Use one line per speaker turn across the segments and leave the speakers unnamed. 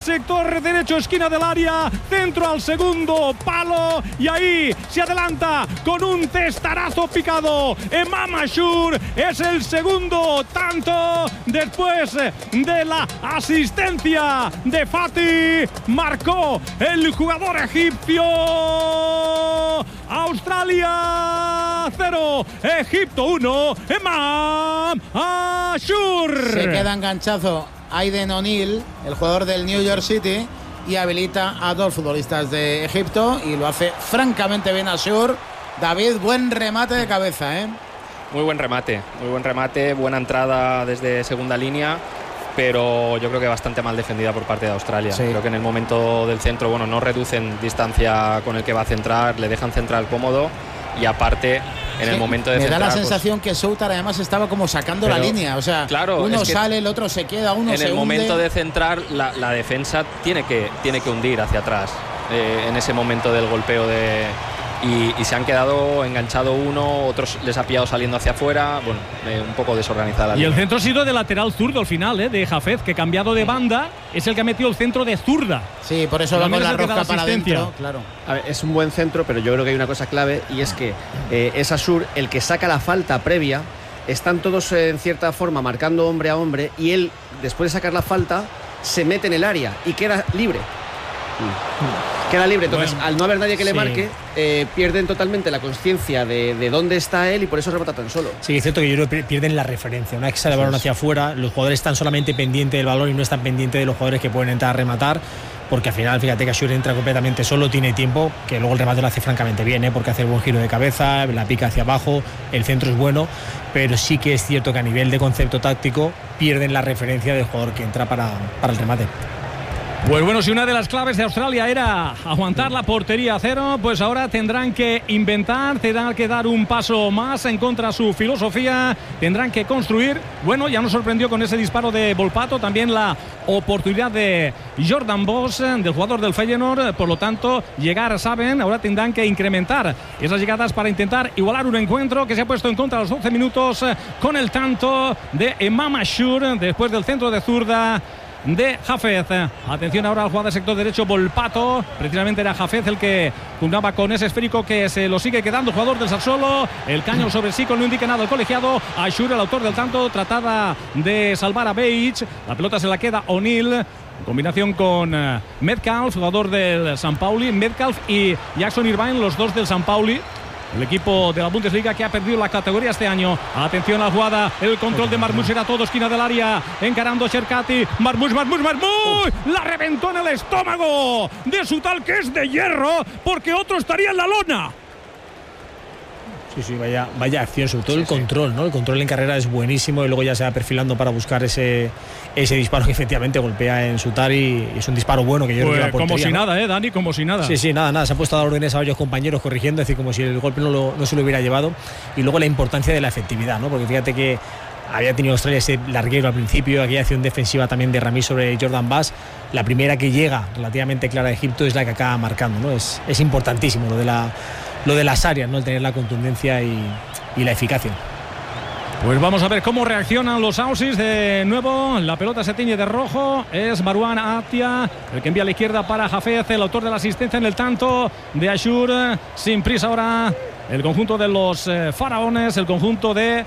sector derecho, esquina del área, centro al segundo palo y ahí se adelanta con un testarazo picado. Imam Ashur es el segundo tanto después de la asistencia de Fati. Marcó el jugador egipcio. Australia 0, Egipto 1, Imam Ashur.
Se queda enganchado Aiden O'Neill, el jugador del New York City, y habilita a dos futbolistas de Egipto y lo hace francamente bien Ashur. David, buen remate de cabeza, ¿eh?
Muy buen remate, buena entrada desde segunda línea, pero yo creo que bastante mal defendida por parte de Australia. Sí. Creo que en el momento del centro, bueno, no reducen distancia con el que va a centrar, le dejan centrar cómodo y aparte en el momento de centrar... Me da
la sensación que Soutar además estaba como sacando la línea, o sea, claro, uno sale, el otro se queda, uno se hunde.
En el momento de centrar, la defensa tiene que hundir hacia atrás en ese momento del golpeo de... Y se han quedado enganchado uno, otros les ha pillado saliendo hacia afuera, bueno, un poco desorganizada.
Y el centro ha sido de lateral zurdo al final, de Hafez, que cambiado de banda es el que ha metido el centro de zurda.
Sí, por eso va con la rosca para adentro, claro.
A ver, es un buen centro, pero yo creo que hay una cosa clave y es que es Ashur el que saca la falta previa. Están todos en cierta forma marcando hombre a hombre y él, después de sacar la falta, se mete en el área y queda libre. Queda libre, entonces al no haber nadie que le marque, pierden totalmente la conciencia de dónde está él y por eso rebota tan solo.
Sí, es cierto que yo creo que pierden la referencia. Una vez que sale el balón hacia afuera, los jugadores están solamente pendientes del balón y no están pendientes de los jugadores que pueden entrar a rematar, porque al final, fíjate que Ashur entra completamente solo, tiene tiempo, que luego el remate lo hace francamente bien, porque hace buen giro de cabeza, la pica hacia abajo, el centro es bueno, pero sí que es cierto que a nivel de concepto táctico pierden la referencia del jugador que entra para el remate.
Pues bueno, si una de las claves de Australia era aguantar la portería a cero, pues ahora tendrán que inventar, tendrán que dar un paso más en contra de su filosofía, tendrán que construir. Bueno, ya nos sorprendió con ese disparo de Volpato, también la oportunidad de Jordan Bosch, del jugador del Feyenoord. Por lo tanto, llegar, saben, ahora tendrán que incrementar esas llegadas para intentar igualar un encuentro que se ha puesto en contra a los 12 minutos con el tanto de Imam Ashur después del centro de zurda de Hafez. Atención ahora al jugador del sector derecho, Volpato. Precisamente era Hafez el que pugnaba con ese esférico que se lo sigue quedando, jugador del Sassuolo. El caño sobre sí, no indica nada el colegiado. Ashur, el autor del tanto, trataba de salvar a Beich. La pelota se la queda O'Neill. En combinación con Metcalf, jugador del San Pauli. Metcalf y Jackson Irvine, los dos del San Pauli. El equipo de la Bundesliga que ha perdido la categoría este año. Atención a la jugada, el control de Marmoush era todo, esquina del área, encarando Cherkati. Marmoush, la reventó en el estómago de su tal que es de hierro, porque otro estaría en la lona.
Sí, vaya acción, sobre todo el control, ¿no? El control en carrera es buenísimo y luego ya se va perfilando para buscar ese disparo que efectivamente golpea en Sutar y es un disparo bueno que yo creo que la portería,
como si
¿no?
nada, Dani, como si nada.
Sí, nada, se ha puesto a dar órdenes a varios compañeros corrigiendo, es decir, como si el golpe no se lo hubiera llevado. Y luego la importancia de la efectividad, ¿no? Porque fíjate que había tenido Australia ese larguero al principio, aquella acción defensiva también de Rami sobre Jordan Bass. La primera que llega relativamente clara de Egipto es la que acaba marcando, ¿no? Es importantísimo lo de las áreas, ¿no? El tener la contundencia y la eficacia.
Pues vamos a ver cómo reaccionan los Aussies. De nuevo, la pelota se tiñe de rojo. Es Marwan Atia el que envía a la izquierda para Hafez, el autor de la asistencia en el tanto de Ashur. Sin prisa ahora el conjunto de los faraones, el conjunto de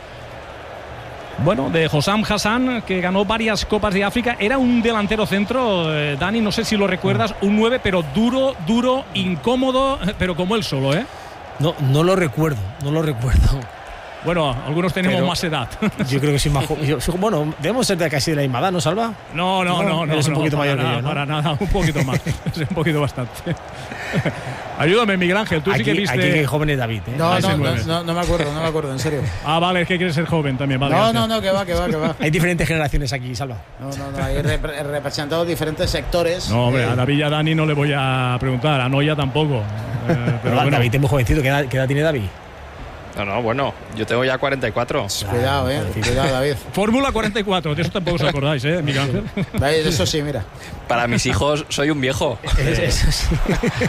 Hossam Hassan, que ganó varias Copas de África. Era un delantero centro, Dani, no sé si lo recuerdas, un 9, pero duro, incómodo, pero como él solo, ¿eh?
No lo recuerdo.
Bueno, algunos tenemos más edad.
Yo creo que soy más joven. Bueno, debemos ser casi de la misma edad, ¿no, Salva?
No.
Eres un poquito mayor que yo, ¿no?
Para nada, un poquito más. Es un poquito bastante. Ayúdame, Miguel Ángel, tú sí que viste...
Aquí que joven es David, ¿eh?
No me acuerdo, en serio.
Ah, vale, es que quieres ser joven también, vale.
No, que va.
Hay diferentes generaciones aquí, Salva.
No, hay representados diferentes sectores.
No, hombre, a David y a Dani no le voy a preguntar, a Noya tampoco.
Pero bueno. David es muy jovencito, ¿qué edad tiene David?
No, bueno, yo tengo ya 44.
Cuidado, David.
Fórmula 44, de eso tampoco os acordáis, Miguel Ángel.
De eso sí, mira.
Para mis hijos soy un viejo.
Eso sí.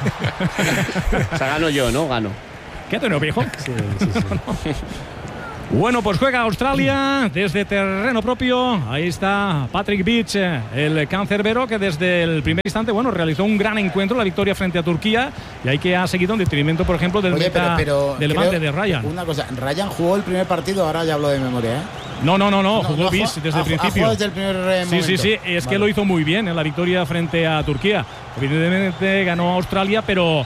O sea, gano yo, ¿no? Gano.
¿Qué tengo, viejo?
Sí.
Bueno, pues juega Australia desde terreno propio. Ahí está Patrick Beach, el cancerbero, que desde el primer instante, bueno, realizó un gran encuentro, la victoria frente a Turquía, y ahí que ha seguido en detrimento, por ejemplo, del meta de Levante, de Ryan.
Una cosa, Ryan jugó el primer partido, ahora ya hablo de memoria, ¿eh?
No, jugó Beach desde el principio.
Desde el primer momento.
Sí, es que lo hizo muy bien en la victoria frente a Turquía. Evidentemente ganó Australia, pero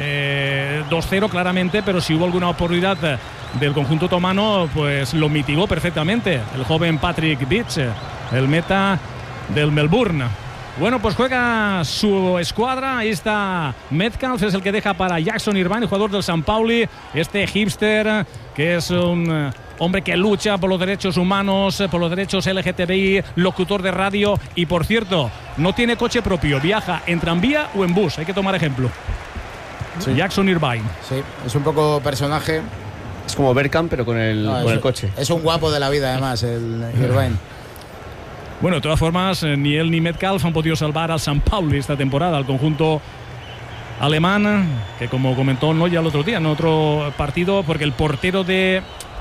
2-0 claramente, pero si hubo alguna oportunidad del conjunto otomano, pues lo mitigó perfectamente el joven Patrick Beach, el meta del Melbourne. Bueno, pues juega su escuadra. Ahí está Metcalf, es el que deja para Jackson Irvine, jugador del San Pauli, este hipster que es un hombre que lucha por los derechos humanos, por los derechos LGTBI, locutor de radio y, por cierto, no tiene coche propio, viaja en tranvía o en bus, hay que tomar ejemplo. Sí. Jackson Irvine.
Sí, es un poco personaje.
Es como Bergkamp, pero con el coche.
Es un guapo de la vida, además, el Irvine.
Bueno, de todas formas, ni él ni Metcalf han podido salvar al San Pauli esta temporada, al conjunto alemán, que como comentó Noya el otro día, en otro partido, porque el portero de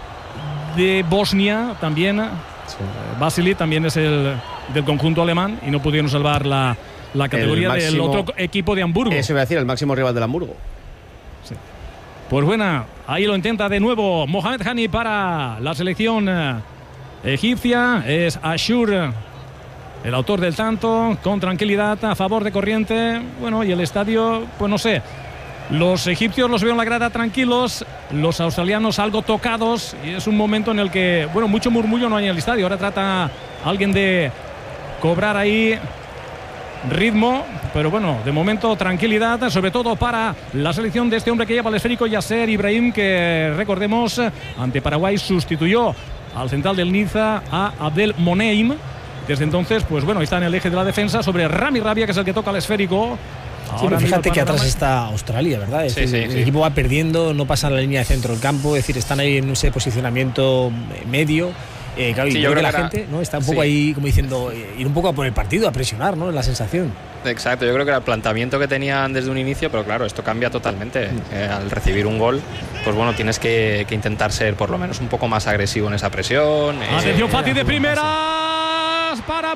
Bosnia también, Vasily, también es el del conjunto alemán, y no pudieron salvar la categoría del otro equipo de Hamburgo.
Eso iba a decir, el máximo rival del Hamburgo.
Sí. Pues buena, ahí lo intenta de nuevo Mohamed Hani para la selección egipcia. Es Ashur el autor del tanto, con tranquilidad, a favor de corriente. Bueno, y el estadio, pues no sé, los egipcios los veo en la grada tranquilos, los australianos algo tocados, y es un momento en el que, bueno, mucho murmullo no hay en el estadio. Ahora trata alguien de cobrar ahí ritmo, pero bueno, de momento tranquilidad, sobre todo para la selección de este hombre que lleva el esférico, Yasser Ibrahim, que recordemos ante Paraguay sustituyó al central del Niza a Abdel Moneim. Desde entonces, pues bueno, está en el eje de la defensa sobre Rami Rabia, que es el que toca el esférico.
Sí, pero fíjate que atrás está Australia, ¿verdad? Es decir, el equipo va perdiendo, no pasa la línea de centro del campo, es decir, están ahí en ese posicionamiento medio. Claro, y yo creo que la gente, ¿no?, está un poco ahí como diciendo, ir un poco a por el partido, a presionar, ¿no?, la sensación.
Exacto, yo creo que era el planteamiento que tenían desde un inicio, pero claro, esto cambia totalmente. Al recibir un gol, pues bueno, tienes que intentar ser por lo menos un poco más agresivo en esa presión.
Atención, Fati de primeras para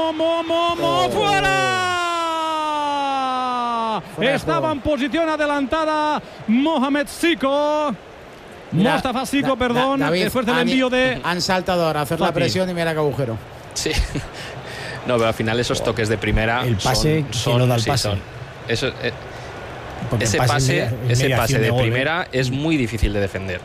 ¡fuera! Estaba en posición adelantada Mohamed Siko. Mustafa Siko, perdón,
David,
después del envío de...
Han saltado ahora a hacer la presión y mira qué agujero.
Sí. No, pero al final esos toques de primera...
El pase,
son,
no da el pase.
Ese pase de primera es muy difícil de defender.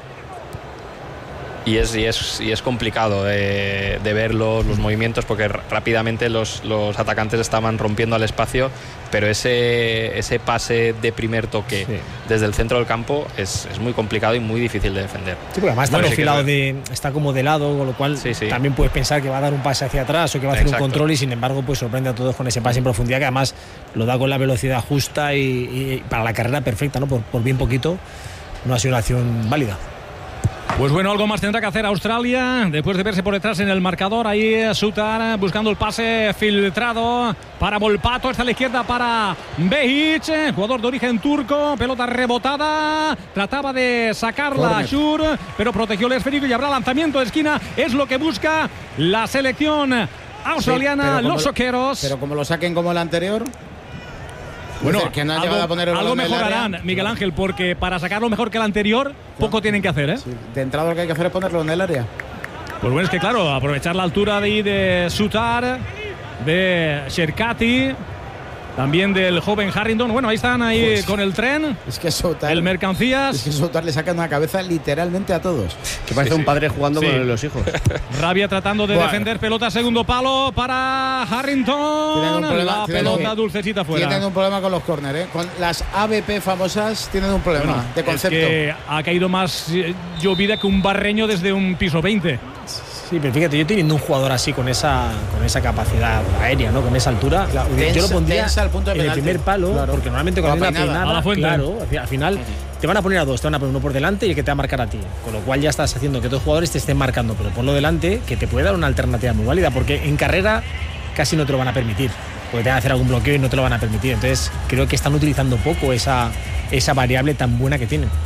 Y es complicado de ver los movimientos, porque rápidamente los atacantes estaban rompiendo al espacio, pero ese pase de primer toque desde el centro del campo es muy complicado y muy difícil de defender.
Sí, porque además está como de lado, con lo cual también puedes pensar que va a dar un pase hacia atrás o que va a hacer un control, y sin embargo pues sorprende a todos con ese pase en profundidad, que además lo da con la velocidad justa y para la carrera perfecta, ¿no? Por bien poquito no ha sido una acción válida.
Pues bueno, algo más tendrá que hacer Australia después de verse por detrás en el marcador. Ahí Sutar buscando el pase filtrado para Volpato. Está a la izquierda para Behic, jugador de origen turco. Pelota rebotada. Trataba de sacarla Ashur, pero protegió el esférico y habrá lanzamiento de esquina. Es lo que busca la selección australiana, los soqueros.
Pero como lo saquen como el anterior...
Bueno,
que no han llegado a poner el
algo mejorarán, Miguel Ángel, porque para sacarlo mejor que el anterior, poco tienen que hacer, ¿eh?
Sí, de entrada lo que hay que hacer es ponerlo en el área.
Pues bueno, es que claro, aprovechar la altura de Sutar, de Sherkati, también del joven Harrington. Bueno, ahí están con el tren.
Es que Sutar,
el mercancías.
Es que Sutar le saca una cabeza literalmente a todos.
Que parece un padre jugando con los hijos.
Rabia tratando de defender, pelota segundo palo para Harrington. La pelota dulcecita fuera.
Tienen un problema con los córner, ¿eh? Con las ABP famosas tienen un problema de concepto.
Es que ha caído más llovida que un barreño desde un piso 20.
Sí, pero fíjate, yo teniendo un jugador así con esa capacidad aérea, ¿no?, con esa altura, claro, yo lo pondría en el primer palo, porque normalmente con la peinada, claro, al final te van a poner a dos, te van a poner uno por delante y el que te va a marcar a ti, con lo cual ya estás haciendo que otros jugadores te estén marcando, pero ponlo delante, que te puede dar una alternativa muy válida, porque en carrera casi no te lo van a permitir, porque te van a hacer algún bloqueo y no te lo van a permitir. Entonces creo que están utilizando poco esa variable tan buena que tienen.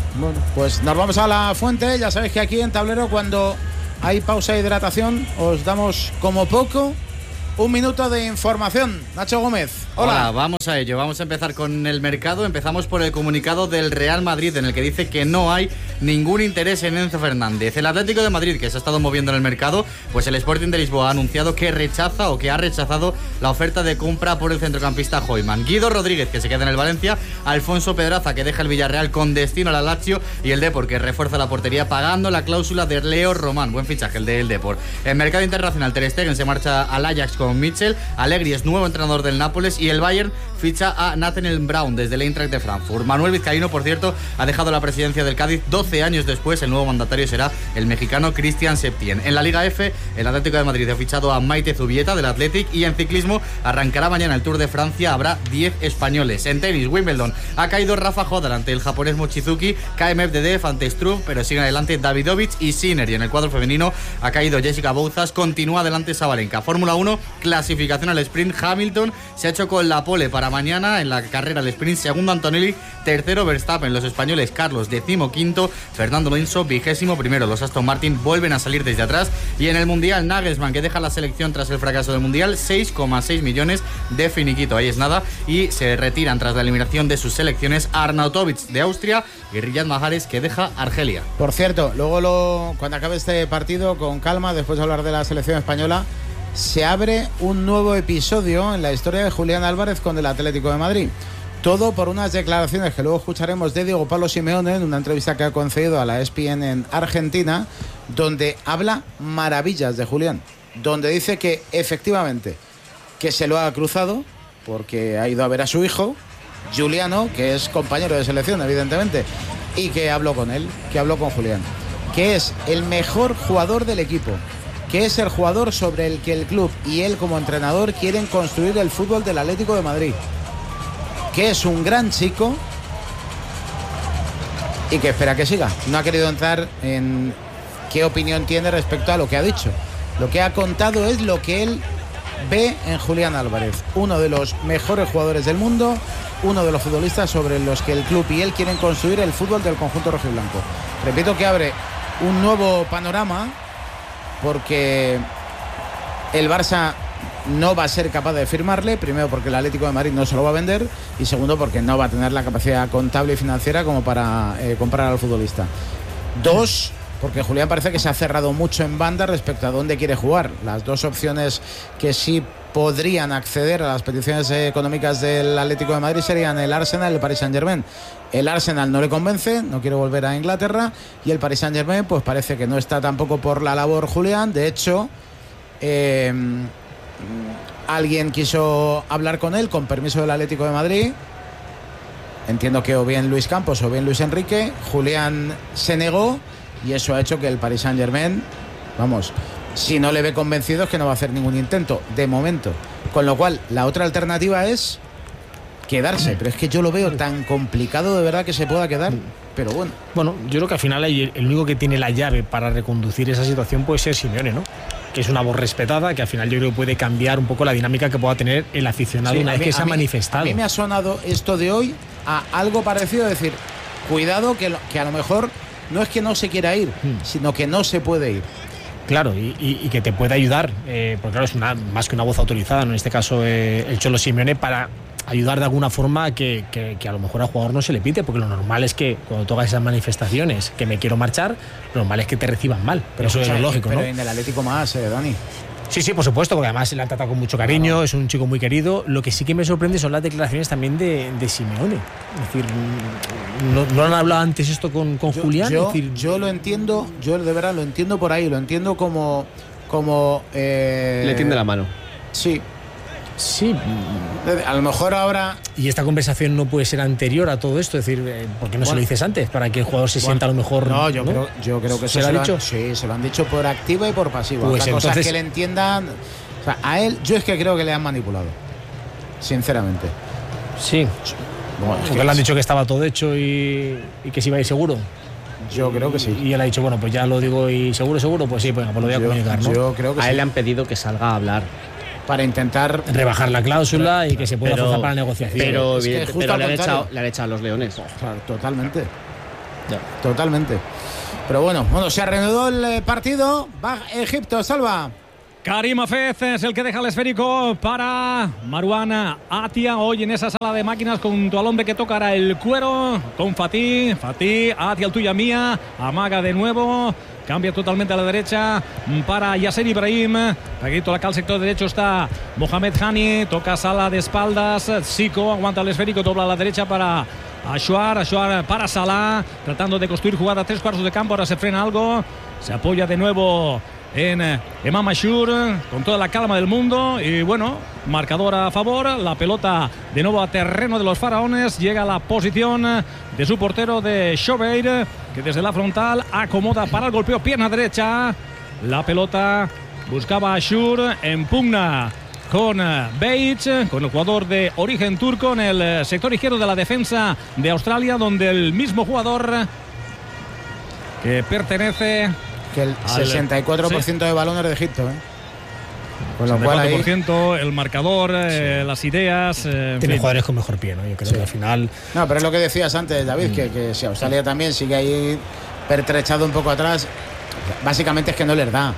Bueno, pues nos vamos a la fuente. Ya sabéis que aquí en Tablero, cuando hay pausa de hidratación, os damos como poco 1 minuto de información. Nacho Gómez, hola.
Vamos a ello. Vamos a empezar con el mercado. Empezamos por el comunicado del Real Madrid, en el que dice que no hay ningún interés en Enzo Fernández. El Atlético de Madrid, que se ha estado moviendo en el mercado, pues el Sporting de Lisboa ha anunciado que rechaza o que ha rechazado la oferta de compra por el centrocampista Hoyman. Guido Rodríguez, que se queda en el Valencia, Alfonso Pedraza, que deja el Villarreal con destino al Lazio, y el Depor, que refuerza la portería pagando la cláusula de Leo Román. Buen fichaje el del Depor. En mercado internacional, Ter Stegen se marcha al Ajax con Mitchell, Allegri es nuevo entrenador del Nápoles y el Bayern ficha a Nathaniel Brown desde el Eintracht de Frankfurt. Manuel Vizcaíno, por cierto, ha dejado la presidencia del Cádiz. 12 años después, el nuevo mandatario será el mexicano Cristian Septién. En la Liga F, el Atlético de Madrid ha fichado a Maite Zubieta del Athletic, y en ciclismo arrancará mañana el Tour de Francia. Habrá 10 españoles. En tenis, Wimbledon, ha caído Rafa Nadal ante el japonés Mochizuki, cae Medvedev ante Struff, pero siguen adelante Davidovich y Sinner. Y en el cuadro femenino ha caído Jessica Bouzas, continúa adelante Sabalenka. Fórmula 1, clasificación al sprint. Hamilton se ha hecho con la pole para mañana en la carrera al sprint. Segundo Antonelli, tercero Verstappen. Los españoles Carlos 15º, Fernando Alonso 21º. Los Aston Martin vuelven a salir desde atrás. Y en el Mundial, Nagelsmann, que deja la selección tras el fracaso del Mundial, 6,6 millones de finiquito, ahí es nada. Y se retiran tras la eliminación de sus selecciones Arnautovic de Austria y Riyad Mahrez, que deja Argelia.
Por cierto, luego cuando acabe este partido, con calma, después de hablar de la selección española, se abre un nuevo episodio en la historia de Julián Álvarez con el Atlético de Madrid. Todo por unas declaraciones que luego escucharemos de Diego Pablo Simeone en una entrevista que ha concedido a la ESPN en Argentina, donde habla maravillas de Julián, donde dice que efectivamente que se lo ha cruzado porque ha ido a ver a su hijo Juliano, que es compañero de selección evidentemente, y que habló con él, que habló con Julián, que es el mejor jugador del equipo, que es el jugador sobre el que el club y él como entrenador quieren construir el fútbol del Atlético de Madrid, que es un gran chico y que espera que siga. No ha querido entrar en qué opinión tiene respecto a lo que ha dicho. Lo que ha contado es lo que él ve en Julián Álvarez, uno de los mejores jugadores del mundo, uno de los futbolistas sobre los que el club y él quieren construir el fútbol del conjunto rojiblanco. Repito que abre un nuevo panorama, porque el Barça no va a ser capaz de firmarle, primero porque el Atlético de Madrid no se lo va a vender, y segundo porque no va a tener la capacidad contable y financiera como para comprar al futbolista. 2, porque Julián parece que se ha cerrado mucho en banda respecto a dónde quiere jugar. Las dos opciones que sí podrían acceder a las peticiones económicas del Atlético de Madrid serían el Arsenal y el Paris Saint-Germain. El Arsenal no le convence, no quiere volver a Inglaterra, y el Paris Saint-Germain pues parece que no está tampoco por la labor Julián. De hecho, alguien quiso hablar con él con permiso del Atlético de Madrid, entiendo que o bien Luis Campos o bien Luis Enrique. Julián se negó y eso ha hecho que el Paris Saint-Germain, vamos, si no le ve convencido es que no va a hacer ningún intento de momento, con lo cual la otra alternativa es quedarse, pero es que yo lo veo tan complicado de verdad que se pueda quedar. Pero bueno,
yo creo que al final el único que tiene la llave para reconducir esa situación puede ser Simeone, ¿no? Que es una voz respetada, que al final yo creo que puede cambiar un poco la dinámica que pueda tener el aficionado una vez que se ha manifestado.
A mí me ha sonado esto de hoy a algo parecido, es decir, cuidado que a lo mejor no es que no se quiera ir, sino que no se puede ir.
Claro, y que te puede ayudar, porque claro, es más que una voz autorizada, ¿no? En este caso el Cholo Simeone, para ayudar de alguna forma que a lo mejor al jugador no se le pite, porque lo normal es que cuando tú hagas esas manifestaciones, que me quiero marchar, lo normal es que te reciban mal, pero eso es lo lógico,
pero
¿no?
En el Atlético más, Dani.
Sí, por supuesto, porque además le han tratado con mucho cariño, es un chico muy querido. Lo que sí que me sorprende son las declaraciones también de Simeone. Es decir, ¿no han hablado antes esto con Julián?
Yo lo entiendo, yo de verdad lo entiendo por ahí, lo entiendo como
le tiende la mano.
Sí.
Sí,
a lo mejor ahora.
Y esta conversación no puede ser anterior a todo esto, es decir, ¿por qué no se lo dices antes? Para que el jugador se sienta a lo mejor.
No, yo creo que
¿Se lo ha dicho?
Sí, se lo han dicho por activa y por pasiva.
Pues
Otra cosa
entonces,
es que le entiendan. O sea, a él, yo es que creo que le han manipulado. Sinceramente.
Sí.
Bueno,
porque le han dicho que estaba todo hecho y que se iba a ir seguro.
Yo creo que sí.
Y él ha dicho, bueno, pues ya lo digo y seguro, pues sí, pues lo voy a comunicar, ¿no?
Yo creo que
a él le han pedido que salga a hablar.
Para intentar
rebajar la cláusula y que se pueda forzar para la negociación.
Pero
es que
le han echado a los Leones.
Claro, totalmente. Totalmente. Pero bueno, se reanudó el partido. Va Egipto, Salva.
Karim Hafez es el que deja el esférico para Marwan Atia. Hoy en esa sala de máquinas junto al hombre que tocará el cuero con Fatih, Atia, el tuya mía. Amaga de nuevo. Cambia totalmente a la derecha para Yasser Ibrahim. Peguito acá al sector derecho está Mohamed Hani. Toca Salah de espaldas. Zico aguanta el esférico, dobla a la derecha para Achuar para Salah. Tratando de construir jugada 3/4 de campo. Ahora se frena algo. Se apoya de nuevo en Emam Ashur con toda la calma del mundo. Y bueno, marcador a favor. La pelota de nuevo a terreno de los faraones. Llega a la posición de su portero de Shobeir, que desde la frontal acomoda para el golpeo, pierna derecha. La pelota buscaba Ashur en pugna con Beich, con el jugador de origen turco en el sector izquierdo de la defensa de Australia, donde el mismo jugador que pertenece
que el 64% de balones de Egipto, con lo cual ahí...
el marcador, las ideas.
Tiene jugadores con mejor pie, ¿no? Yo creo que al final.
No, pero es lo que decías antes, David, que si Australia también sigue ahí pertrechado un poco atrás, básicamente es que no les da.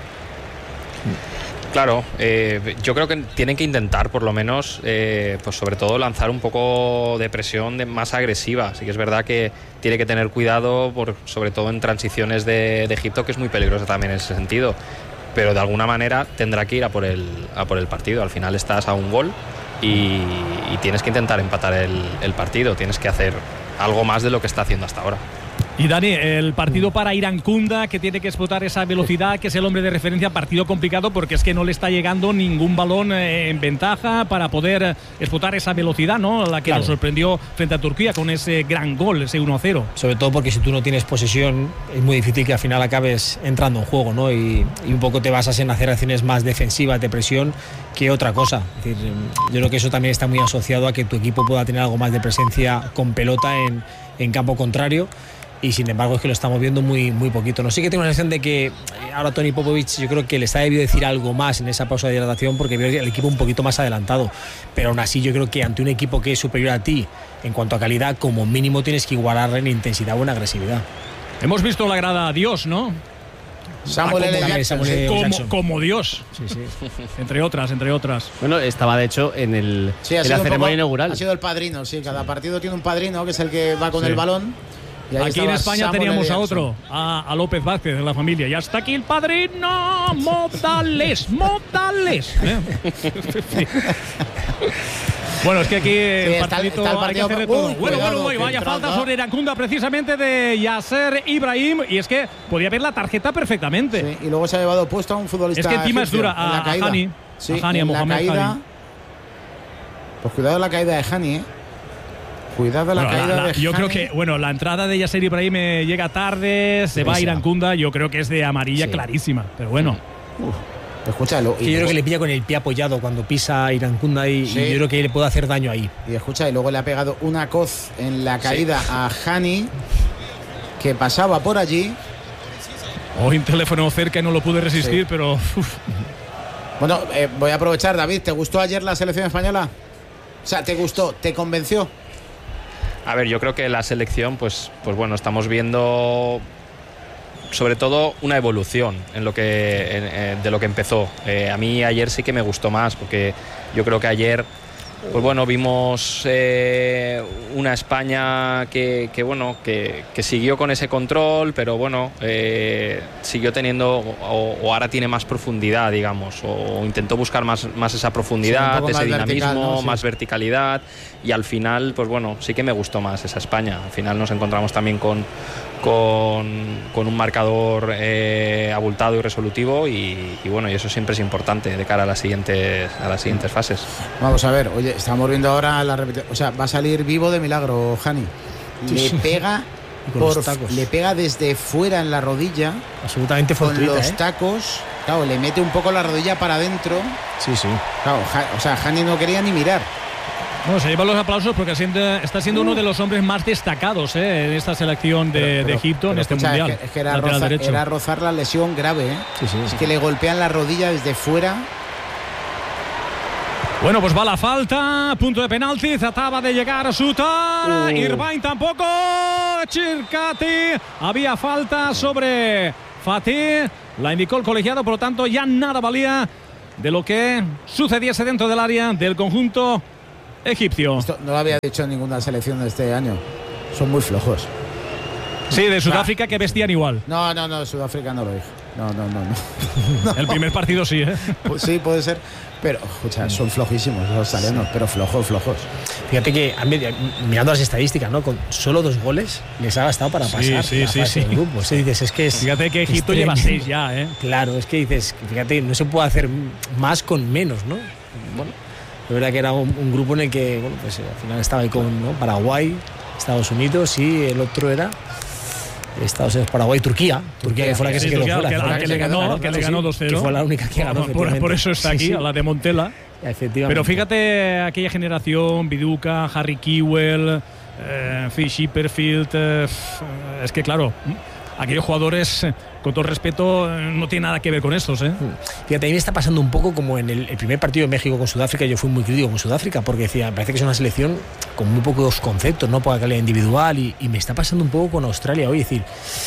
Claro, yo creo que tienen que intentar por lo menos, pues sobre todo lanzar un poco de presión más agresiva. Sí que es verdad que tiene que tener cuidado, sobre todo en transiciones de Egipto, que es muy peligrosa también en ese sentido. Pero de alguna manera tendrá que ir a por el partido. Al final estás a un gol y tienes que intentar empatar el partido. Tienes que hacer algo más de lo que está haciendo hasta ahora.
Y Dani, el partido para Irankunda, que tiene que explotar esa velocidad, que es el hombre de referencia, partido complicado porque es que no le está llegando ningún balón en ventaja para poder explotar esa velocidad, ¿no? La que nos sorprendió frente a Turquía con ese gran gol, ese 1-0.
Sobre todo porque si tú no tienes posesión, es muy difícil que al final acabes entrando en juego, ¿no? Y un poco te basas en hacer acciones más defensivas, de presión, que otra cosa. Es decir, yo creo que eso también está muy asociado a que tu equipo pueda tener algo más de presencia con pelota en campo contrario. Y sin embargo es que lo estamos viendo muy, muy poquito. No sé, que tengo la sensación de que ahora Toni Popovic, yo creo que les ha debido decir algo más en esa pausa de hidratación, porque veo el equipo un poquito más adelantado. Pero aún así yo creo que ante un equipo que es superior a ti en cuanto a calidad, como mínimo tienes que igualar en intensidad o en agresividad.
Hemos visto la grada a Dios, ¿no?
Samuel L. Jackson.
Como Dios.
Sí.
Entre otras.
Bueno, estaba de hecho en la ceremonia inaugural.
Ha sido el padrino, sí. Cada partido tiene un padrino que es el que va con el balón.
Aquí en España
Samuel
teníamos a otro, a López Vázquez de la familia. Y hasta aquí el padrino. Modales. Bueno, es que aquí el partidito hay que hacer de todo. Bueno, vaya falta sobre Irankunda precisamente de Yasser Ibrahim. Y es que podía ver la tarjeta perfectamente.
Sí, y luego se ha llevado puesto a un futbolista.
Es que encima es dura a Hani.
Sí,
a Hani, a Mohamed Hani.
Pues cuidado la caída de Hani, Cuidado la caída de
yo
Hani.
Creo que, la entrada de Yasser Ibrahim llega tarde, se va a Irankunda. Yo creo que es de amarilla clarísima. Pero bueno.
Escúchalo.
Yo creo que le pilla con el pie apoyado cuando pisa Irankunda y yo creo que le puede hacer daño ahí.
Y escucha, y luego le ha pegado una coz en la caída a Hani, que pasaba por allí.
Hoy un teléfono cerca y no lo pude resistir, pero...
Bueno, voy a aprovechar, David. ¿Te gustó ayer la selección española? O sea, ¿te gustó? ¿Te convenció?
A ver, yo creo que la selección, pues bueno, estamos viendo sobre todo una evolución en de lo que empezó. A mí ayer sí que me gustó más, porque yo creo que ayer, pues bueno, vimos una España que siguió con ese control, pero bueno, siguió teniendo o ahora tiene más profundidad, digamos, o intentó buscar más esa profundidad, ese dinamismo, ¿no? Más verticalidad, y al final, pues bueno, sí que me gustó más esa España. Al final nos encontramos también con un marcador abultado y resolutivo, y bueno, y eso siempre es importante de cara a las siguientes fases.
Vamos a ver, oye, estamos viendo ahora la repetición. O sea, va a salir vivo de milagro Hani. Le pega desde fuera en la rodilla,
absolutamente fortuita,
con los tacos. Claro, le mete un poco la rodilla para adentro.
Sí.
Claro, o sea, Hani no quería ni mirar.
Bueno, se llevan los aplausos porque está siendo uno de los hombres más destacados en esta selección de Egipto, en este mundial.
Es que era rozar la lesión grave.
Sí.
Es que le golpean la rodilla desde fuera.
Bueno, pues va la falta, punto de penalti, trataba de llegar a Sutar, Irvine tampoco, Chircati, había falta sobre Fatih, la indicó el colegiado, por lo tanto ya nada valía de lo que sucediese dentro del área del conjunto egipcio.
Esto no lo había dicho en ninguna selección de este año, son muy flojos.
Sí, de Sudáfrica que vestían igual.
No, Sudáfrica no lo dije. No.
El primer partido sí, ¿eh?
Pues sí, puede ser. Pero, escucha, son flojísimos los australianos, pero flojos.
Fíjate que mirando las estadísticas, ¿no? Con solo 2 goles les ha bastado para pasar.
Sí.
De grupos. Dices, es que
fíjate que Egipto lleva 6 ya, ¿eh?
Claro, es que dices, fíjate, no se puede hacer más con menos, ¿no? Bueno, es verdad que era un grupo en el que, bueno, pues al final estaba ahí con, ¿no? Paraguay, Estados Unidos y el otro era Estados Unidos, Paraguay, Turquía que fue la que se quedó fuera.
Que le ganó 2-0.
Que fue la única que ganó.
Por eso está aquí, a la de Montela.
Efectivamente.
Pero fíjate aquella generación, Viduka, Harry Kewell, Shipperfield, es que claro, aquellos jugadores, con todo respeto, no tiene nada que ver con estos, ¿eh?
Fíjate, a mí me está pasando un poco como en el primer partido de México con Sudáfrica. Yo fui muy crítico con Sudáfrica porque decía, me parece que es una selección con muy pocos conceptos, no poca calidad individual, y me está pasando un poco con Australia hoy. Es decir,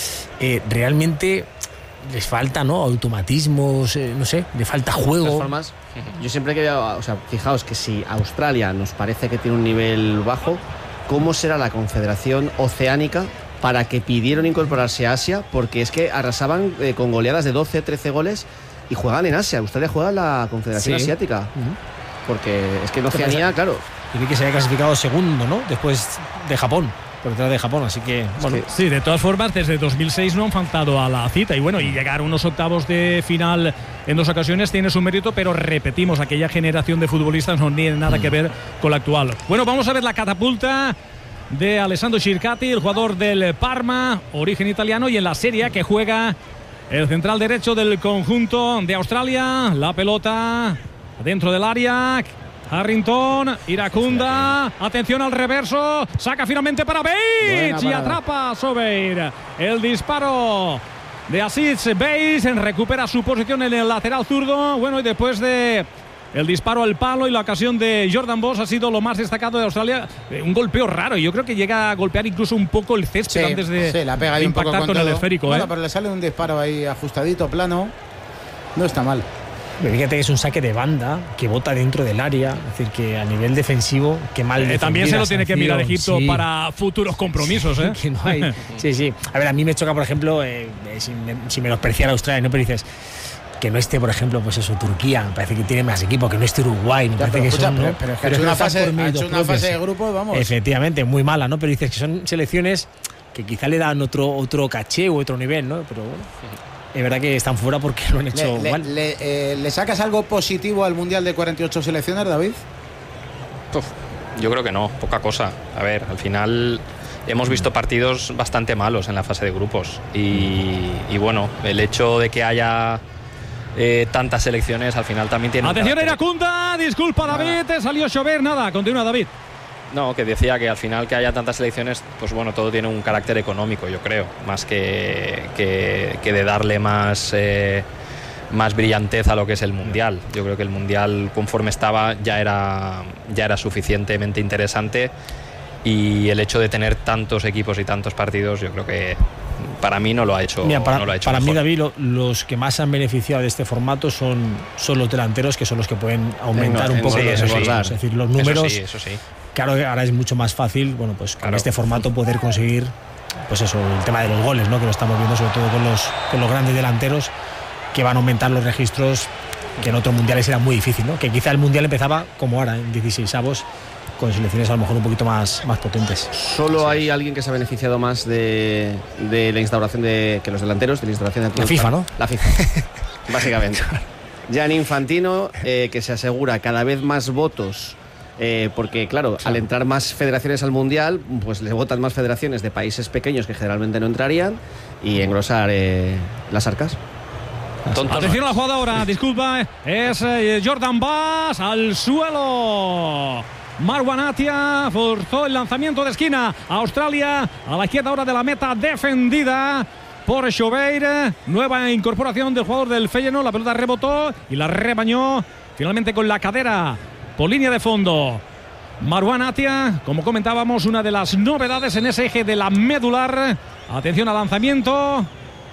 realmente les falta, ¿no? Automatismos, no sé, le falta juego.
De todas formas, yo siempre que veo, o sea, fijaos que si Australia nos parece que tiene un nivel bajo, ¿cómo será la Confederación Oceánica para que pidieron incorporarse a Asia? Porque es que arrasaban con goleadas de 12, 13 goles y juegan en Asia. Australia juega en la Confederación Asiática. Porque es que en Oceanía, claro.
Tiene que se haya clasificado segundo, ¿no? Después de Japón, por detrás de Japón, así que bueno.
Sí, de todas formas, desde 2006 no han faltado a la cita y bueno, y llegar a unos octavos de final en 2 ocasiones tiene su mérito, pero repetimos, aquella generación de futbolistas no tiene nada que ver con la actual. Bueno, vamos a ver la catapulta de Alessandro Chircati, el jugador del Parma, origen italiano, y en la Serie A que juega el central derecho del conjunto de Australia. La pelota dentro del área. Harrington, Iracunda, atención al reverso, saca finalmente para Bates y atrapa a Sobeir. El disparo de Aziz Bates, recupera su posición en el lateral zurdo. Bueno, y después de el disparo al palo y la ocasión de Jordan Boss ha sido lo más destacado de Australia. Un golpeo raro, yo creo que llega a golpear incluso un poco el césped antes de,
la pega ahí un poco
con el esférico.
Bueno, pero le sale un disparo ahí ajustadito, plano. No está mal.
Fíjate que es un saque de banda que bota dentro del área, es decir, que a nivel defensivo, que mal
también se lo tiene que mirar Egipto para futuros compromisos, ¿eh?
Que no hay. Sí. A ver, a mí me choca, por ejemplo, si menospreciar a Australia, ¿no? Pero dices que no esté, por ejemplo, pues eso, Turquía, me parece que tiene más equipo, que no esté Uruguay, me parece que son, ¿no?
Pero ha hecho una fase de grupo, vamos.
Efectivamente, muy mala, ¿no? Pero dices que son selecciones que quizá le dan otro caché u otro nivel, ¿no? Pero bueno, es verdad que están fuera porque lo han hecho mal.
¿Le sacas algo positivo al Mundial de 48 selecciones, David?
Yo creo que no, poca cosa. A ver, al final hemos visto partidos bastante malos en la fase de grupos y bueno, el hecho de que haya tantas selecciones al final también tiene...
Atención, Iracunda, disculpa David, salió Sobeir, nada, continúa David.
No, que decía que al final que haya tantas selecciones, pues bueno, todo tiene un carácter económico, yo creo, más que de darle más brillantez a lo que es el Mundial. Yo creo que el Mundial, conforme estaba, ya era suficientemente interesante, y el hecho de tener tantos equipos y tantos partidos, yo creo que para mí no lo ha hecho.
Mira, para
mejor.
mí, David, los que más han beneficiado de este formato son los delanteros, que son los que pueden aumentar un poco los desbordados. Es decir, los números.
Eso sí.
Claro que ahora es mucho más fácil, bueno, pues con este formato poder conseguir, pues eso, el tema de los goles, ¿no? Que lo estamos viendo sobre todo con los grandes delanteros, que van a aumentar los registros, que en otros mundiales era muy difícil, ¿no? Que quizá el mundial empezaba como ahora, en 16avos, con selecciones a lo mejor un poquito más potentes.
Solo hay alguien que se ha beneficiado más de la instauración que los delanteros, de la instauración de
la FIFA, ¿no?
La FIFA, básicamente. Gianni Infantino, que se asegura cada vez más votos. Porque claro, al entrar más federaciones al Mundial, pues le votan más federaciones de países pequeños que generalmente no entrarían, y engrosar las arcas.
Atención a la jugada ahora, disculpa, es Jordan Bass al suelo. Marwan Atia forzó el lanzamiento de esquina. Australia a la izquierda ahora de la meta, defendida por Sobeir. Nueva incorporación del jugador del Feyenoord. La pelota rebotó y la rebañó finalmente con la cadera por línea de fondo. Marwan Atia, como comentábamos, una de las novedades en ese eje de la medular. Atención al lanzamiento.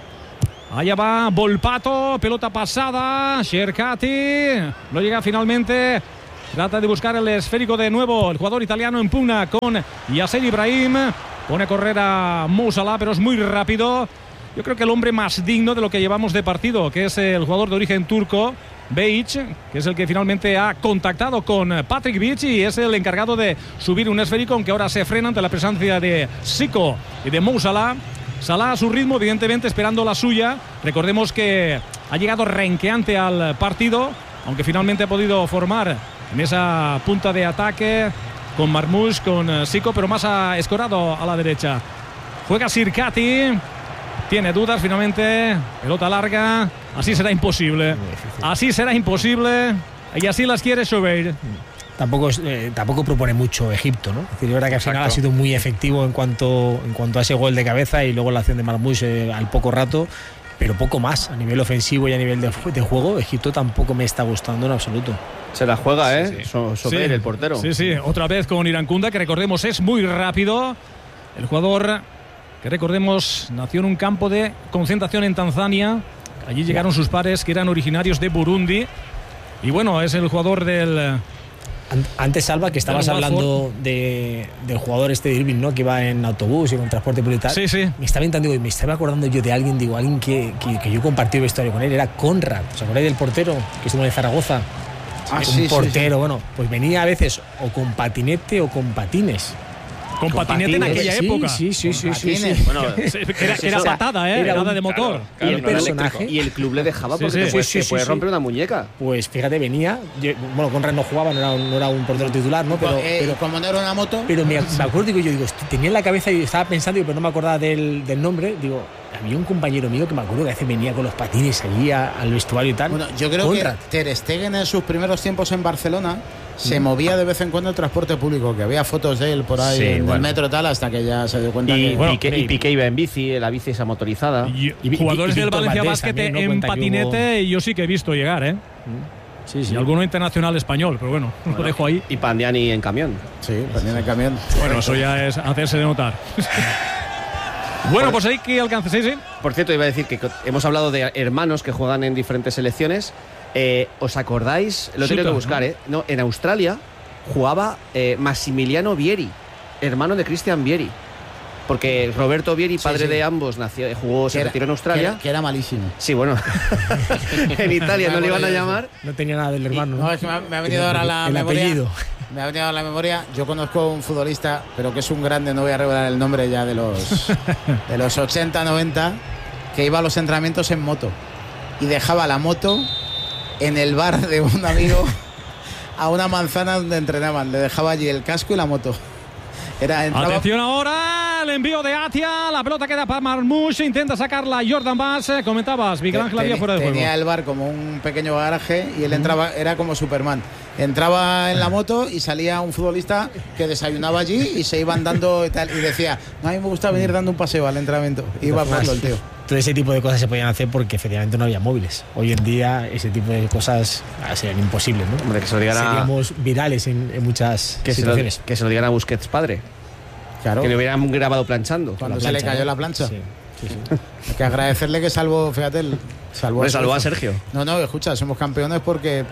Allá va Volpato, pelota pasada. Cherkati no llega finalmente. Trata de buscar el esférico de nuevo. El jugador italiano en pugna con Yasser Ibrahim. Pone a correr a Mo Salah, pero es muy rápido. Yo creo que el hombre más digno de lo que llevamos de partido, que es el jugador de origen turco, Behic, que es el que finalmente ha contactado con Patrick Vich y es el encargado de subir un esférico, aunque ahora se frena ante la presencia de Zico y de Mo Salah. Salah a su ritmo, evidentemente esperando la suya. Recordemos que ha llegado renqueante al partido, aunque finalmente ha podido formar en esa punta de ataque con Marmoush, con Zico, pero más ha escorado a la derecha. Juega Sirkati. Tiene dudas finalmente. Pelota larga. Así será imposible. Así será imposible. Y así las quiere Choubeir.
Tampoco propone mucho Egipto, ¿no? Es decir, es verdad que al final ha sido muy efectivo en cuanto a ese gol de cabeza y luego la acción de Marmoush al poco rato, pero poco más a nivel ofensivo y a nivel de juego. Egipto tampoco me está gustando en absoluto.
Se la juega, Choubeir, el portero.
Sí, otra vez con Irankunda, que recordemos es muy rápido. El jugador que recordemos nació en un campo de concentración en Tanzania. Allí llegaron sus padres que eran originarios de Burundi. Y bueno, es el jugador del...
Antes, Salva, que estabas hablando del jugador de Irving, ¿no? Que iba en autobús y con transporte público y tal.
Sí. Me
estaba acordando yo de alguien que yo compartí el vestuario con él. Era Conrad. ¿Os acordáis del portero que estuvo en Zaragoza? Un portero, bueno, pues venía a veces o con patinete o con patines.
Con patinete en aquella época.
Sí.
Bueno, era patada, era nada de motor.
Claro,
y el personaje.
Y el club le dejaba porque te puede romper una muñeca.
Pues fíjate, venía. Conrad no jugaba, no era un portero titular, ¿no?
Pero como no era una moto.
Pero me acuerdo, tenía en la cabeza y estaba pensando, pero no me acordaba del nombre. Digo, había un compañero mío que me acuerdo que a veces venía con los patines allí al vestuario y tal.
Bueno, yo creo Conrad. Que Ter Stegen en sus primeros tiempos en Barcelona se movía de vez en cuando en transporte público, que había fotos de él por ahí en el metro tal, hasta que ya se dio cuenta
y Piqué iba en bici, la bici esa motorizada.
Y jugadores del Valencia Basket en patinete yo sí que he visto llegar, ¿eh? Sí. Y alguno internacional español, pero bueno, lo dejo ahí.
Y Pandiani en camión.
Sí, Pandiani en camión.
Bueno, eso ya es hacerse de notar. Bueno, pues ahí que alcance, sí.
Por cierto, iba a decir que hemos hablado de hermanos que juegan en diferentes selecciones. ¿Os acordáis? Lo tengo que buscar, ¿eh? No, en Australia jugaba Massimiliano Vieri, hermano de Christian Vieri. Porque Roberto Vieri, padre de ambos, se retiró en Australia.
Que era malísimo.
Sí, bueno. En Italia no le iban a llamar.
No tenía nada del hermano.
No, es que me ha venido ahora la memoria.
Apellido.
Me ha venido a la memoria. Yo conozco un futbolista, pero que es un grande, no voy a revelar el nombre ya de los 80, 90, que iba a los entrenamientos en moto y dejaba la moto en el bar de un amigo a una manzana donde entrenaban. Le dejaba allí el casco y la moto.
Atención ahora, el envío de Atia, la pelota queda para Marmoush, intenta sacarla Jordan Bass. Comentabas, Miguel Ángel había fuera de juego.
Tenía el bar como un pequeño garaje y él entraba, era como Superman. Entraba en la moto y salía un futbolista que desayunaba allí y se iban dando y tal. Y decía, no, a mí me gusta venir dando un paseo al entrenamiento. Iba a hacerlo el tío.
Todo ese tipo de cosas se podían hacer porque efectivamente no había móviles. Hoy en día ese tipo de cosas serían imposibles, ¿no?
Hombre, que se lo digan
seríamos virales en muchas situaciones.
Que se lo digan a Busquets padre.
Claro.
Que le hubieran grabado planchando.
Cuando se le cayó la plancha.
Sí.
Hay que agradecerle que salvó, fíjate, salvó
a Sergio.
No, escucha, somos campeones porque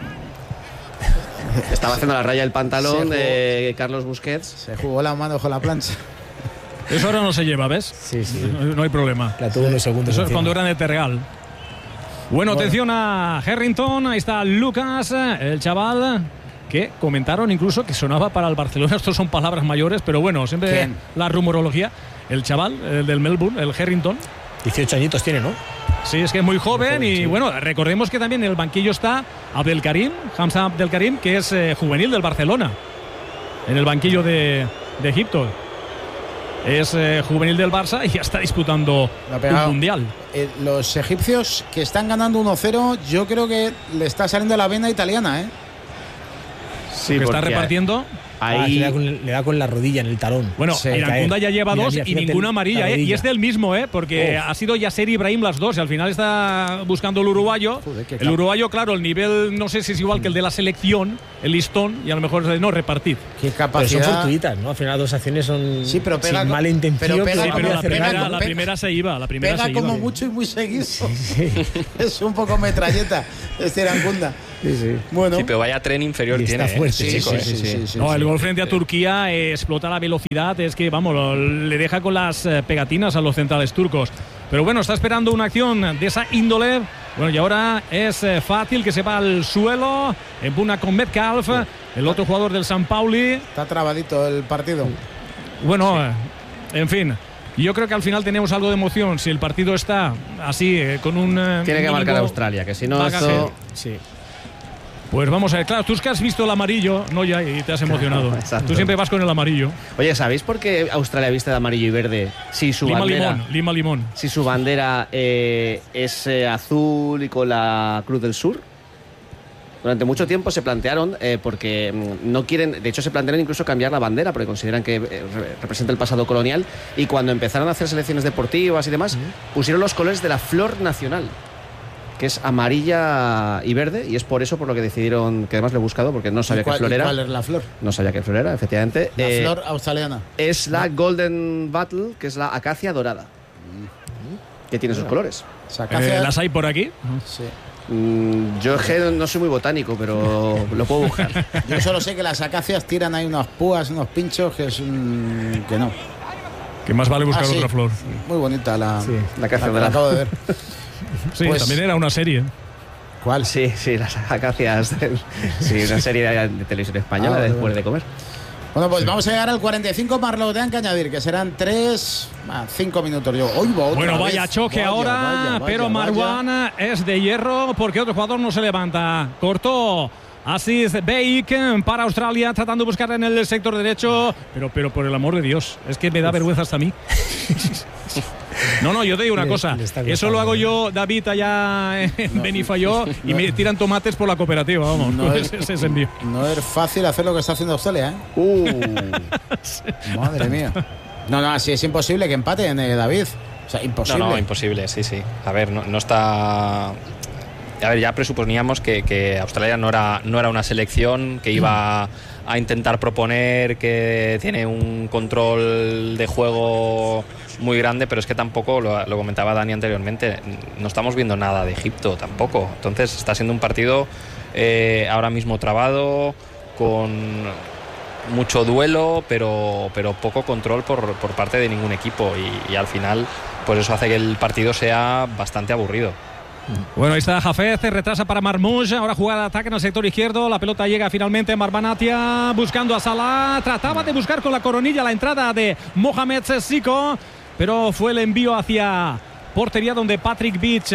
estaba haciendo la raya del pantalón de Carlos Busquets.
Se jugó la mano con la plancha.
Eso ahora no se lleva, ¿ves?
Sí.
No hay problema.
La tuvo unos segundos.
Eso es cuando era en el Terregal. Bueno, atención a Harrington. Ahí está Lucas, el chaval que comentaron incluso que sonaba para el Barcelona. Estos son palabras mayores, pero bueno, siempre
¿Quién?
La rumorología. El chaval, el del Melbourne, el Harrington.
18 añitos tiene, ¿no?
Sí, es que es muy joven y bueno, recordemos que también en el banquillo está Abdelkarim, Hamza Abdelkarim, que es juvenil del Barcelona. En el banquillo de Egipto. Es juvenil del Barça y ya está disputando un mundial.
Los egipcios que están ganando 1-0, yo creo que le está saliendo la vena italiana, ¿eh?
Sí, que está repartiendo.
Ahí
le da con la rodilla en el talón.
Bueno, Irankunda ya lleva dos y ninguna amarilla, y es del mismo, porque ha sido Yasser Ibrahim las dos, y al final está buscando el uruguayo. El uruguayo, claro, el nivel no sé si es igual que el de la selección, el listón, y a lo mejor es de no repartir.
Qué capacidad.
Pero son fortuitas, ¿no? Al final las dos acciones son sin mala intención.
Pero la primera se iba.
Pega como mucho y muy seguido. Sí. Es un poco metralleta este Irankunda.
Sí.
Bueno.
Sí, pero vaya tren inferior tiene.
Está fuerte,
chico.
El gol frente a Turquía explota la velocidad, es que, vamos, le deja con las pegatinas a los centrales turcos. Pero bueno, está esperando una acción de esa índole. Bueno, y ahora es fácil que se va al suelo, empuna con Metcalf, el otro jugador del San Pauli.
Está trabadito el partido.
Bueno, en fin. Yo creo que al final tenemos algo de emoción. Si el partido está así, con un...
Tiene que marcar a Australia, que si no esto...
Sí.
Pues vamos a ver, claro, tú es que has visto el amarillo, no ya, y te has emocionado. Tú siempre vas con el amarillo.
Oye, ¿sabéis por qué Australia viste de amarillo y verde? Si su
Lima limón.
Si su bandera es azul y con la Cruz del Sur. Durante mucho tiempo se plantearon, porque no quieren, de hecho se plantearon incluso cambiar la bandera, porque consideran que representa el pasado colonial, y cuando empezaron a hacer selecciones deportivas y demás, pusieron los colores de la flor nacional, que es amarilla y verde, y es por eso por lo que decidieron, que además lo he buscado porque no sabía qué flor era.
¿Cuál es la flor?
No sabía qué flor era, efectivamente.
La flor australiana.
Es la Golden Battle, que es la acacia dorada, que tiene sus colores.
¿Las hay por aquí?
Sí.
Yo no soy muy botánico, pero lo puedo buscar.
Yo solo sé que las acacias tiran ahí unas púas, unos pinchos, que es que no.
Que más vale buscar otra flor.
Muy bonita la
acacia dorada.
La acabo de ver.
Sí, pues, también era una serie.
¿Cuál?
Sí, las acacias. Sí, una serie de televisión española después de comer.
Bueno, pues vamos a llegar al 45, más lo que tengan que añadir, que serán 5 minutos.
Bueno, vaya choque ahora, pero Marwan es de hierro porque otro jugador no se levanta. Cortó Aziz Beik para Australia, tratando de buscar en el sector derecho, pero por el amor de Dios, es que me da vergüenza hasta a mí. No, yo te digo una cosa. Eso lo hago yo, David, allá en Benifayó, y me tiran tomates por la cooperativa, vamos. No es envío.
No es fácil hacer lo que está haciendo Australia, Madre mía. No, así es imposible que empaten, David. O sea, imposible.
No, imposible, sí. A ver, no está... A ver, ya presuponíamos que Australia no era una selección que iba a intentar proponer, que tiene un control de juego muy grande, pero es que tampoco, lo comentaba Dani anteriormente, no estamos viendo nada de Egipto tampoco. Entonces está siendo un partido ahora mismo trabado, con mucho duelo, pero poco control por parte de ningún equipo, y al final pues eso hace que el partido sea bastante aburrido.
Bueno, ahí está Hafez, retrasa para Marmoush, ahora jugada de ataque en el sector izquierdo, la pelota llega finalmente Marbanatia buscando a Salah, trataba de buscar con la coronilla la entrada de Mohamed Sissoko, pero fue el envío hacia portería donde Patrick Beach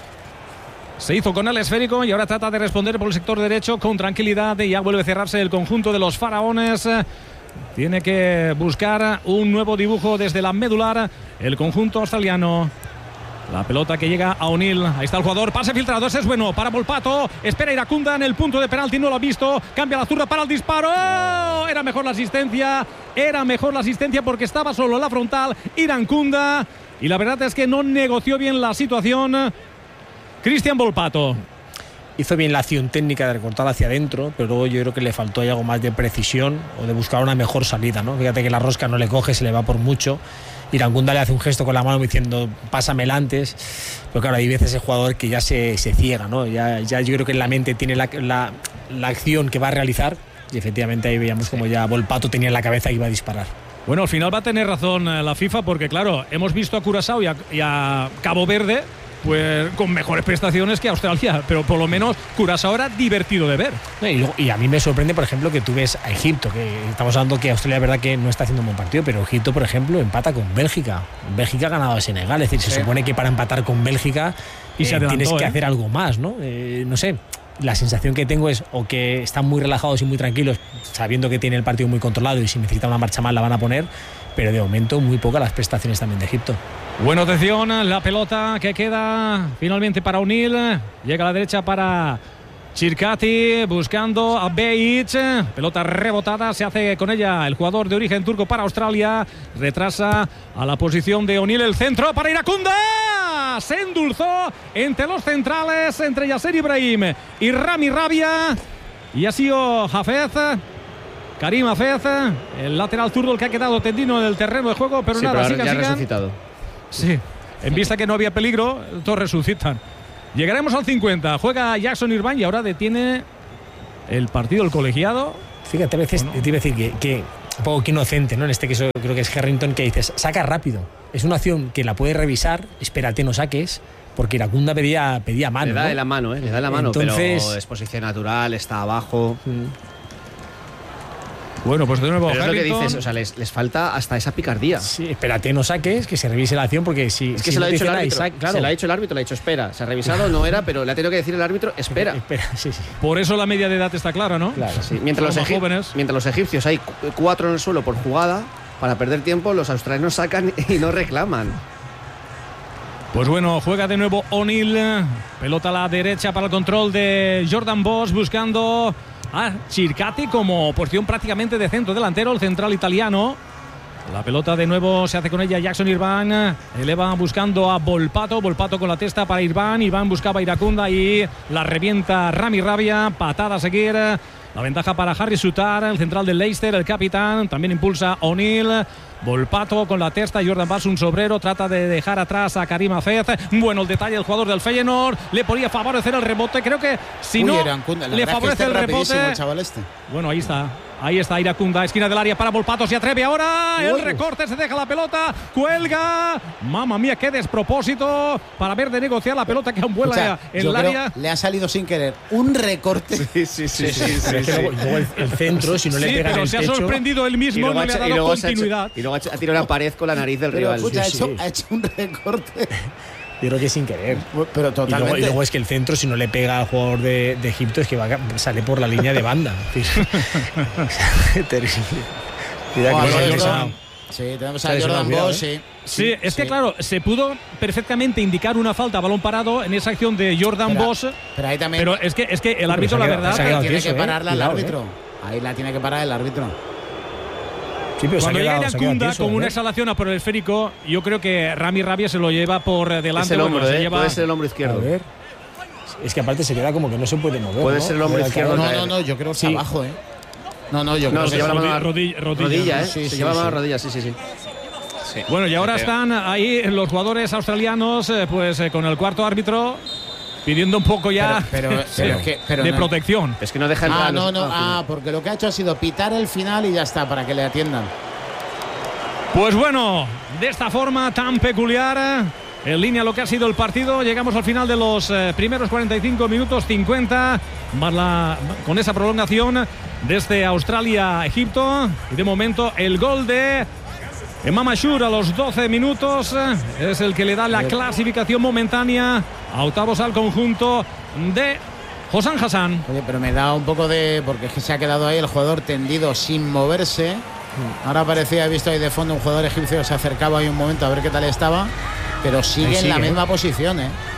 se hizo con el esférico y ahora trata de responder por el sector derecho con tranquilidad, y ya vuelve a cerrarse el conjunto de los faraones. Tiene que buscar un nuevo dibujo desde la medular el conjunto australiano. La pelota que llega a O'Neill. Ahí está el jugador. Pase filtrado. Ese es bueno para Volpato. Espera Irankunda en el punto de penalti. No lo ha visto. Cambia la zurda para el disparo. ¡Oh! Era mejor la asistencia. Porque estaba solo en la frontal Irankunda. Y la verdad es que no negoció bien la situación Cristian Volpato.
Hizo bien la acción técnica de recortar hacia adentro, pero luego yo creo que le faltó ahí algo más de precisión o de buscar una mejor salida, ¿no? Fíjate que la rosca no le coge, se le va por mucho. Irankunda le hace un gesto con la mano diciendo pásamela antes, pero claro, hay veces el jugador que ya se ciega, ¿no? Ya yo creo que en la mente tiene la acción que va a realizar, y efectivamente ahí veíamos como ya Volpato tenía en la cabeza que iba a disparar.
Bueno, al final va a tener razón la FIFA, porque claro, hemos visto a Curazao y a Cabo Verde pues con mejores prestaciones que Australia, pero por lo menos Curazao era divertido de ver.
Y a mí me sorprende, por ejemplo, que tú ves a Egipto, que estamos hablando que Australia es verdad que no está haciendo un buen partido, pero Egipto, por ejemplo, empata con Bélgica. Bélgica ha ganado a Senegal, es decir, se supone que para empatar con Bélgica tienes que hacer algo más, ¿no? No sé, la sensación que tengo es o que están muy relajados y muy tranquilos, sabiendo que tiene el partido muy controlado y si necesita una marcha más la van a poner, pero de momento muy pocas las prestaciones también de Egipto.
Buena atención, la pelota que queda finalmente para O'Neill, llega a la derecha para Chircati buscando a Beich, pelota rebotada, se hace con ella el jugador de origen turco para Australia, retrasa a la posición de O'Neill, el centro para Iracunda, se endulzó entre los centrales, entre Yasser Ibrahim y Rami Rabia, y ha sido Karim Hafez, el lateral zurdo, el que ha quedado tendido en el terreno de juego, pero
sí,
nada,
pero
sigan.
resucitado.
Sí, en vista que no había peligro, todos resucitan. Llegaremos al 50. Juega Jackson Irvine y ahora detiene el partido el colegiado.
Fíjate, a veces te iba a decir que un poco que inocente, ¿no? En este caso creo que es Harrington, que dices, saca rápido. Es una acción que la puedes revisar, espérate, no saques, porque Iracunda pedía mano.
Le da
de
la mano, le da la mano,
entonces,
pero es posición natural, está abajo.
Bueno, pues de nuevo
Pero es lo que
Harrington.
dices, o sea, les falta hasta esa picardía.
Sí, espérate, no saques, que se revise la acción, porque si...
Es que
si
se lo
no
ha
te
dicho el
dicen,
árbitro.
claro.
Se lo ha dicho el árbitro, le ha dicho espera. Se ha revisado, no era, pero le ha tenido que decir el árbitro espera.
Espera, sí.
Por eso la media de edad está clara, ¿no?
Claro.
Sí, mientras los egipcios hay 4 en el suelo por jugada, para perder tiempo, los australianos sacan y no reclaman.
Pues bueno, juega de nuevo O'Neill. Pelota a la derecha para el control de Jordan Bosch, buscando a Chircati como posición prácticamente de centro delantero, el central italiano. La pelota de nuevo se hace con ella Jackson Irvine, eleva buscando a Volpato con la testa para Irvine buscaba a Iracunda y la revienta Rami Rabia, patada a seguir. La ventaja para Harry Sutar, el central del Leicester, el capitán. También impulsa O'Neill. Volpato con la testa. Jordan Bosch, un sobrero. Trata de dejar atrás a Karim Hafez. Bueno, el detalle del jugador del Feyenoord. Le podía favorecer el rebote. Creo que si no le favorece el rebote.
El chaval este.
Bueno, ahí está. Ahí está Iracunda, esquina del área para Volpato, se atreve ahora, el recorte, se deja la pelota, cuelga, mamma mía, qué despropósito para ver de negociar la pelota que aún vuela en el área.
Le ha salido sin querer un recorte.
Sí.
Luego el centro, si no le pega
pero
en el
se
techo,
ha sorprendido él mismo, no le ha dado continuidad.
Y luego ha tirado la pared con la nariz del rival.
Escucha, ha hecho un recorte.
Yo creo que sin querer.
Pero totalmente.
Y luego es que el centro, si no le pega al jugador de Egipto, es que sale por la línea de banda. Terrible.
Sí, tenemos a Jordan Bosch,
Sí, es que claro, se pudo perfectamente indicar una falta a balón parado en esa acción de Jordan Bosch.
Pero ahí también.
Pero es que el árbitro, la verdad,
tiene que pararla el árbitro. Ahí la tiene que parar el árbitro.
Sí,
cuando llega Iracunda con una exhalación a por el esférico, yo creo que Rami Rabia se lo lleva por delante.
Es el hombro, puede ser el hombro izquierdo.
A ver. Es que aparte se queda como que no se puede mover.
Puede ser el hombro izquierdo.
No, yo creo que está abajo, No, yo creo que
se lleva la
rodilla,
se lleva la rodilla, sí.
Bueno, y ahora están ahí los jugadores australianos, con el cuarto árbitro pidiendo un poco ya de protección.
Es que no deja entrar.
Porque lo que ha hecho ha sido pitar el final y ya está, para que le atiendan.
Pues bueno, de esta forma tan peculiar, en línea lo que ha sido el partido, llegamos al final de los primeros 45 minutos 50, con esa prolongación desde Australia-Egipto, y de momento el gol de Emam Ashur a los 12 minutos es el que le da la clasificación momentánea a octavos al conjunto de Hossam Hassan.
Oye, pero me da un poco de... porque es que se ha quedado ahí el jugador tendido sin moverse. Ahora parecía, he visto ahí de fondo un jugador egipcio, se acercaba ahí un momento a ver qué tal estaba, pero sigue en la misma posición,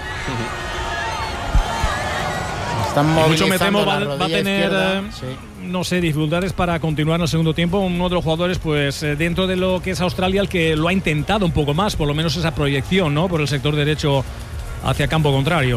Están
mucho me temo va a tener
no
sé, dificultades para continuar en el segundo tiempo. Uno de los jugadores, pues dentro de lo que es Australia, el que lo ha intentado un poco más, por lo menos esa proyección, ¿no? Por el sector derecho hacia campo contrario.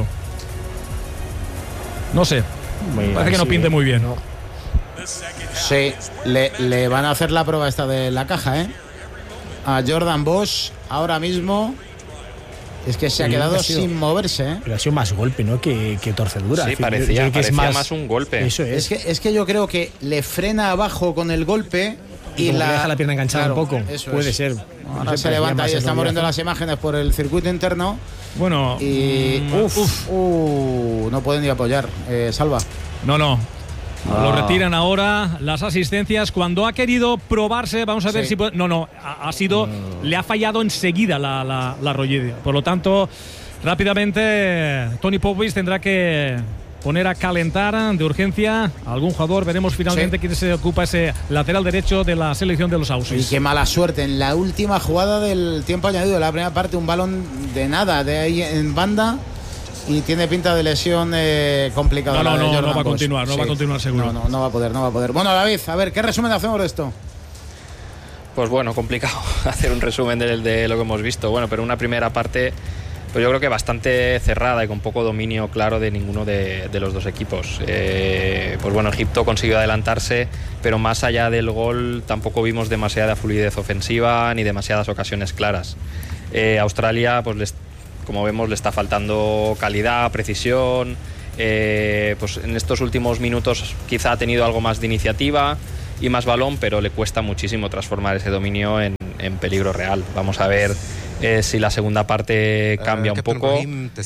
No sé, parece que no pinte muy bien.
Sí, le van a hacer la prueba esta de la caja, a Jordan Bosch ahora mismo. Es que se ha quedado sin moverse,
Pero ha sido más golpe, ¿no? que torcedura.
Sí, parecía más un golpe.
Eso es.
Es que yo creo que le frena abajo con el golpe y
le deja la pierna enganchada un poco. Puede ser.
Ahora se levanta y estamos viendo las imágenes por el circuito interno.
Bueno.
Y no pueden ni apoyar. Salva.
No. Lo retiran ahora las asistencias. Cuando ha querido probarse, vamos a ver si puede. Ha sido. Le ha fallado enseguida la rodilla. Por lo tanto, rápidamente Tony Popovic tendrá que poner a calentar de urgencia a algún jugador. Veremos finalmente quién se ocupa ese lateral derecho de la selección de los Aussies.
Y qué mala suerte en la última jugada del tiempo añadido, en la primera parte, un balón de nada de ahí en banda. y tiene pinta de lesión complicada.
No va a continuar, no va a continuar seguro.
No va a poder. Bueno, David, a ver, ¿qué resumen hacemos de esto?
Pues bueno, complicado hacer un resumen de lo que hemos visto. Bueno, pero una primera parte, pues yo creo que bastante cerrada y con poco dominio claro de ninguno de los dos equipos. Pues bueno, Egipto consiguió adelantarse, pero más allá del gol tampoco vimos demasiada fluidez ofensiva ni demasiadas ocasiones claras. Australia, pues como vemos, le está faltando calidad, precisión. Pues en estos últimos minutos quizá ha tenido algo más de iniciativa y más balón, pero le cuesta muchísimo transformar ese dominio en peligro real. Vamos a ver si la segunda parte cambia un poco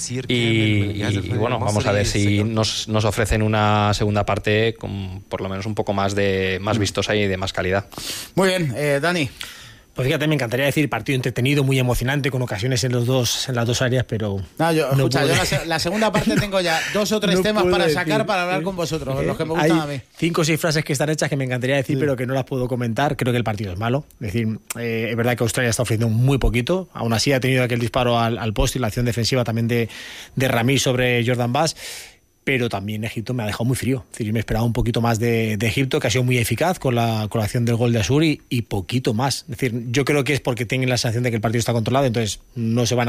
y bueno, vamos a ver si nos ofrecen una segunda parte con por lo menos un poco más vistosa y de más calidad.
Muy bien, Dani.
Pues fíjate, me encantaría decir partido entretenido, muy emocionante, con ocasiones en las dos áreas, pero...
yo la segunda parte tengo ya 2 o 3 temas para sacar para hablar con vosotros, los que me gustan a mí.
5 o 6 frases que están hechas que me encantaría decir, pero que no las puedo comentar. Creo que el partido es malo. Es decir, es verdad que Australia está ofreciendo muy poquito. Aún así ha tenido aquel disparo al poste y la acción defensiva también de Ramis sobre Jordan Bass. Pero también Egipto me ha dejado muy frío. Es decir, me esperaba un poquito más de Egipto, que ha sido muy eficaz con la acción del gol de Asur y poquito más. Es decir, yo creo que es porque tienen la sensación de que el partido está controlado, entonces no se van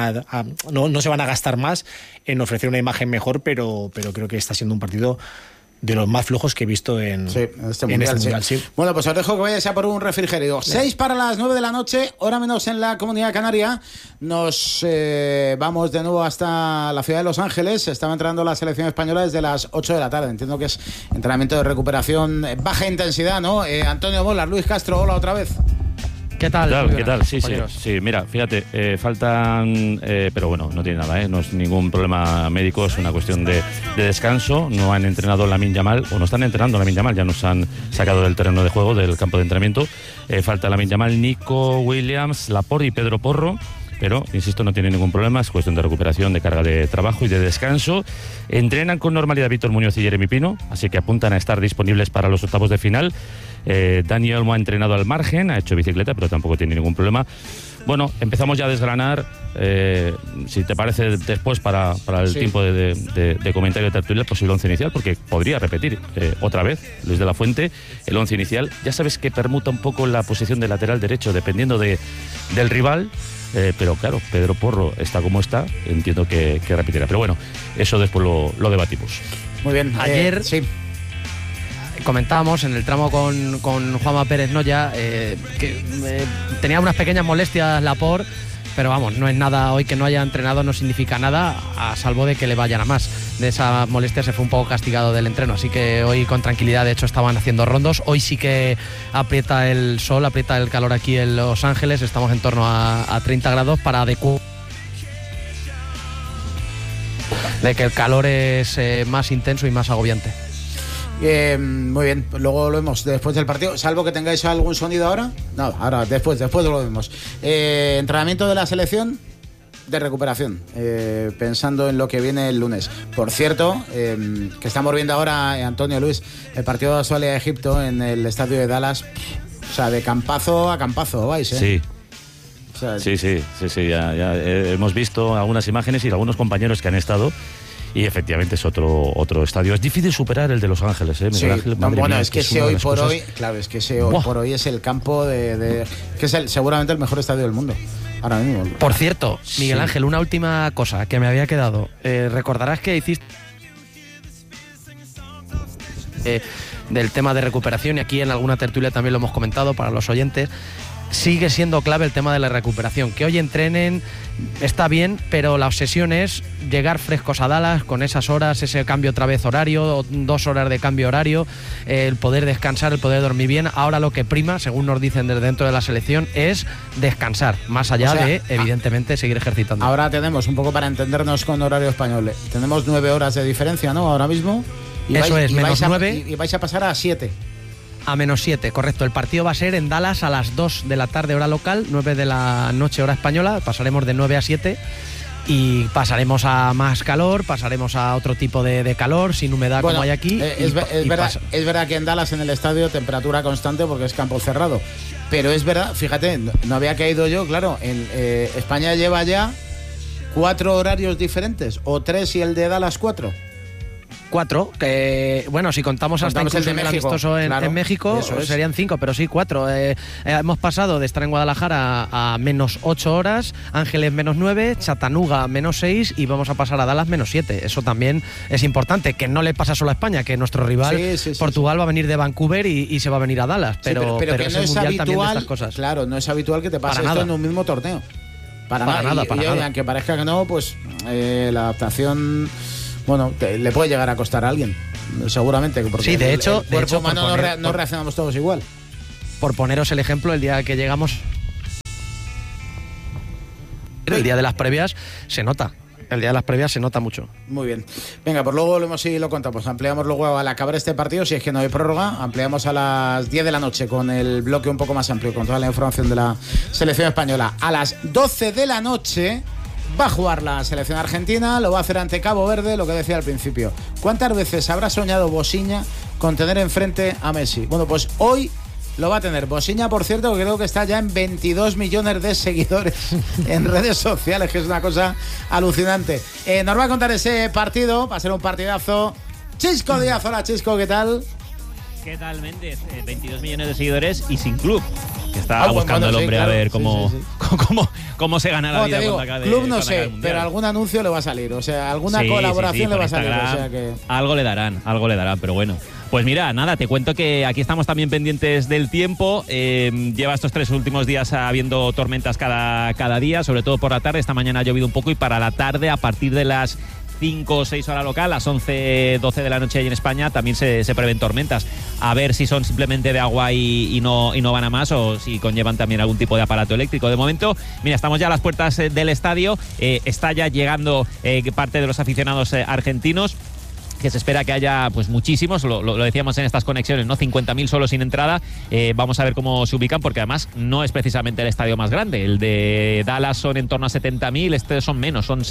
a gastar más en ofrecer una imagen mejor, pero creo que está siendo un partido de los más flojos que he visto en este mundial. Sí.
Bueno, pues os dejo que vayáis a por un refrigerio. 6 para las 9 de la noche, hora menos en la Comunidad Canaria. Nos vamos de nuevo hasta la ciudad de Los Ángeles. Estaba entrenando la selección española desde las 8 de la tarde. Entiendo que es entrenamiento de recuperación baja intensidad, ¿no? Antonio Molas, Luis Castro, hola otra vez.
¿Qué tal? ¿Qué tal? Sí, mira, fíjate, faltan, pero bueno, no tiene nada, no es ningún problema médico, es una cuestión de descanso. No han entrenado Lamine Yamal, o no están entrenando Lamine Yamal, ya nos han sacado del terreno de juego, del campo de entrenamiento. Falta Lamine Yamal, Nico Williams, Laporte y Pedro Porro. Pero, insisto, no tiene ningún problema, es cuestión de recuperación, de carga de trabajo y de descanso. Entrenan con normalidad Víctor Muñoz y Jeremy Pino, así que apuntan a estar disponibles para los octavos de final. Dani Olmo ha entrenado al margen, ha hecho bicicleta, pero tampoco tiene ningún problema. Bueno, empezamos ya a desgranar, si te parece, después para el tiempo de comentario de tertulia, el posible 11 inicial, porque podría repetir otra vez Luis de la Fuente el 11 inicial. Ya sabes que permuta un poco la posición de lateral derecho, dependiendo del rival. Pero claro, Pedro Porro está como está, entiendo que repetirá. Pero bueno, eso después lo debatimos.
Muy bien.
Ayer comentábamos en el tramo con Juanma Pérez Noya que tenía unas pequeñas molestias Laporte, pero vamos, no es nada. Hoy que no haya entrenado no significa nada, a salvo de que le vayan a más. De esa molestia se fue un poco castigado del entreno, así que hoy con tranquilidad, de hecho estaban haciendo rondos. Hoy sí que aprieta el sol, aprieta el calor aquí en Los Ángeles, estamos en torno a 30 grados para adecuar de que el calor es más intenso y más agobiante.
Muy bien, luego lo vemos después del partido, salvo que tengáis algún sonido ahora. No, ahora después lo vemos. Entrenamiento de la selección de recuperación, pensando en lo que viene el lunes. Por cierto, que estamos viendo ahora, Antonio, Luis, el partido de Australia-Egipto en el estadio de Dallas. O sea, de campazo a campazo vais, ¿eh?
Sí. O sea, sí, ya hemos visto algunas imágenes y algunos compañeros que han estado. Y efectivamente es otro estadio. Es difícil superar el de Los Ángeles, ¿eh?
Sí.
Ángel,
bueno, es que ese hoy por hoy, claro, es que ese hoy por hoy es el campo que es seguramente el mejor estadio del mundo. Ahora mismo.
Por cierto, Miguel Ángel, una última cosa que me había quedado. Recordarás que hiciste del tema de recuperación, y aquí en alguna tertulia también lo hemos comentado para los oyentes. Sigue siendo clave el tema de la recuperación. Que hoy entrenen está bien, pero la obsesión es llegar frescos a Dallas con esas horas, ese cambio otra vez horario, 2 horas de cambio horario, el poder descansar, el poder dormir bien. Ahora lo que prima, según nos dicen desde dentro de la selección, es descansar, más allá de, evidentemente, seguir ejercitando.
Ahora tenemos, un poco para entendernos con horario español, tenemos 9 horas de diferencia, ¿no? Ahora mismo.
Y eso es, menos 9.
Y vais a pasar a 7.
A menos 7, correcto. El partido va a ser en Dallas a las 2 de la tarde hora local, 9 de la noche hora española. Pasaremos de 9 a 7 y pasaremos a más calor, pasaremos a otro tipo de calor, sin humedad, como hay aquí.
Es verdad que en Dallas, en el estadio, temperatura constante porque es campo cerrado. Pero es verdad, fíjate, no había caído yo, claro, España lleva ya 4 horarios diferentes, o 3 y el de Dallas 4.
4, que bueno, si contamos hasta incluso el amistoso en México, serían 5, pero sí 4. Hemos pasado de estar en Guadalajara a menos 8 horas, Ángeles menos 9, Chattanooga menos 6 y vamos a pasar a Dallas menos 7. Eso también es importante, que no le pasa solo a España, que nuestro rival Portugal va a venir de Vancouver y se va a venir a Dallas, pero
que
es
no es
mundial
habitual,
también de estas cosas.
Claro, no es habitual que te pase esto en un mismo torneo. Para nada. Aunque parezca que no, pues la adaptación, bueno, le puede llegar a costar a alguien, seguramente. Porque
sí, de hecho,
el cuerpo humano no reaccionamos todos igual.
Por poneros el ejemplo, el día que llegamos, el día de las previas se nota. El día de las previas se nota mucho.
Muy bien. Venga, pues luego volvemos y lo contamos. Ampliamos luego al acabar este partido, si es que no hay prórroga. Ampliamos a las 10 de la noche con el bloque un poco más amplio, con toda la información de la selección española. A las 12 de la noche va a jugar la selección argentina, lo va a hacer ante Cabo Verde, lo que decía al principio. ¿Cuántas veces habrá soñado Bosiña con tener enfrente a Messi? Bueno, pues hoy lo va a tener. Bosiña, por cierto, creo que está ya en 22 millones de seguidores en redes sociales, que es una cosa alucinante. Nos va a contar ese partido, va a ser un partidazo. Chisco Díaz, hola Chisco, ¿qué tal?
¿Qué tal, Méndez? 22 millones de seguidores y sin club. Que está buscando el hombre, claro, a ver cómo se gana la vida.
Digo, club no sé, pero algún anuncio le va a salir. O sea, alguna colaboración le va a salir. O sea que
algo le darán, pero bueno. Pues mira, nada, te cuento que aquí estamos también pendientes del tiempo. Lleva estos 3 últimos días habiendo tormentas cada día, sobre todo por la tarde. Esta mañana ha llovido un poco y para la tarde, a partir de las 5 o 6 horas local, las 11, 12 de la noche ahí en España, también se prevén tormentas. A ver si son simplemente de agua y no van a más, o si conllevan también algún tipo de aparato eléctrico. De momento, mira, estamos ya a las puertas del estadio. Está ya llegando parte de los aficionados argentinos, que se espera que haya pues muchísimos, lo decíamos en estas conexiones, ¿no? 50.000 solo sin entrada. Vamos a ver cómo se ubican, porque además no es precisamente el estadio más grande. El de Dallas son en torno a 70.000, estos son menos, son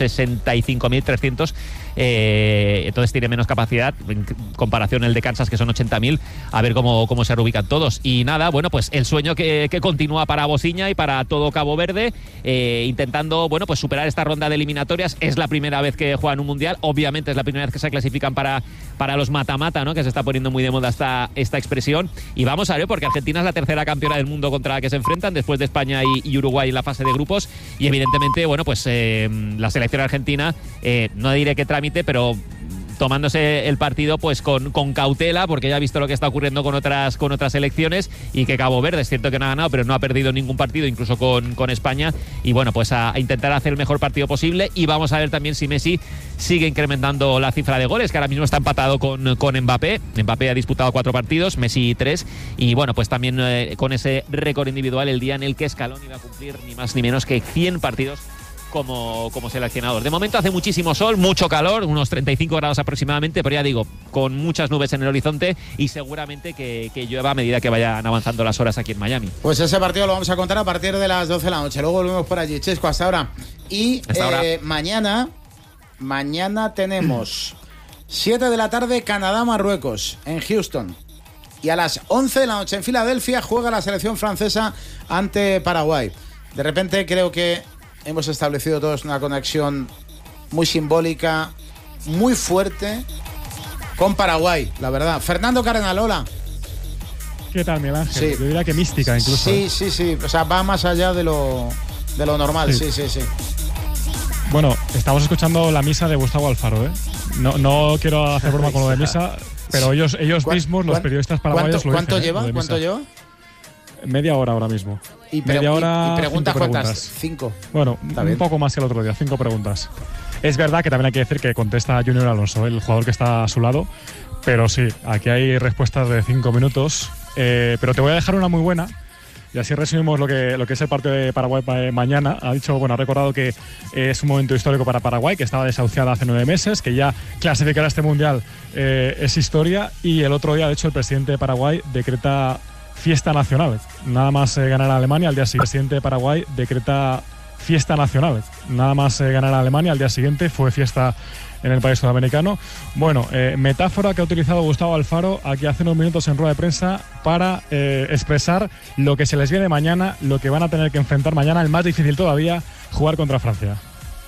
65.300. Entonces tiene menos capacidad en comparación el de Kansas, que son 80.000. A ver cómo se reubican todos. Y nada, bueno, pues el sueño que continúa para Bosiña y para todo Cabo Verde, intentando, bueno, pues superar esta ronda de eliminatorias. Es la primera vez que juegan un mundial, obviamente es la primera vez que se clasifican para los mata-mata, ¿no? Que se está poniendo muy de moda esta expresión. Y vamos a ver, porque Argentina es la tercera campeona del mundo contra la que se enfrentan, después de España y Uruguay en la fase de grupos. Y evidentemente, bueno, pues la selección argentina, no diré que trámite, pero tomándose el partido pues con cautela, porque ya ha visto lo que está ocurriendo con otras selecciones, y que Cabo Verde es cierto que no ha ganado, pero no ha perdido ningún partido, incluso con España. Y bueno, pues a intentar hacer el mejor partido posible. Y vamos a ver también si Messi sigue incrementando la cifra de goles, que ahora mismo está empatado con Mbappé. Mbappé ha disputado 4 partidos, Messi 3. Y bueno, pues también con ese récord individual el día en el que Scaloni va a cumplir ni más ni menos que 100 partidos como seleccionador. De momento hace muchísimo sol, mucho calor, unos 35 grados aproximadamente, pero ya digo, con muchas nubes en el horizonte, y seguramente que llueva a medida que vayan avanzando las horas aquí en Miami.
Pues ese partido lo vamos a contar a partir de las 12 de la noche. Luego volvemos por allí. Chesco, hasta ahora. Y mañana tenemos 7 de la tarde Canadá-Marruecos en Houston. Y a las 11 de la noche en Filadelfia juega la selección francesa ante Paraguay. De repente creo que hemos establecido todos una conexión muy simbólica, muy fuerte con Paraguay, la verdad. Fernando Cardenalola.
¿Qué tal, Miguel Ángel?
Sí.
Yo diría que mística incluso.
Sí. O sea, va más allá de lo normal. Sí.
Bueno, estamos escuchando la misa de Gustavo Alfaro, ¿eh? No quiero hacer broma con lo de misa, pero ellos mismos, los periodistas paraguayos, lo dicen.
¿Cuánto lleva?
Media hora ahora mismo.
Y preguntas cuántas. 5.
Bueno, un poco más que el otro día, 5 preguntas. Es verdad que también hay que decir que contesta Junior Alonso, el jugador que está a su lado, pero sí, aquí hay respuestas de 5 minutos. Pero te voy a dejar una muy buena, y así resumimos lo que es el partido de Paraguay mañana. Ha recordado que es un momento histórico para Paraguay, que estaba desahuciada hace 9 meses, que ya clasificar a este mundial es historia, y el otro día, de hecho, el presidente de Paraguay decreta fiesta nacional. Nada más ganar a Alemania, al día siguiente el presidente de Paraguay decreta fiesta nacional. Nada más ganar a Alemania, al día siguiente fue fiesta en el país sudamericano. Bueno, metáfora que ha utilizado Gustavo Alfaro aquí hace unos minutos en rueda de prensa para expresar lo que se les viene mañana, lo que van a tener que enfrentar mañana, el más difícil todavía, jugar contra Francia.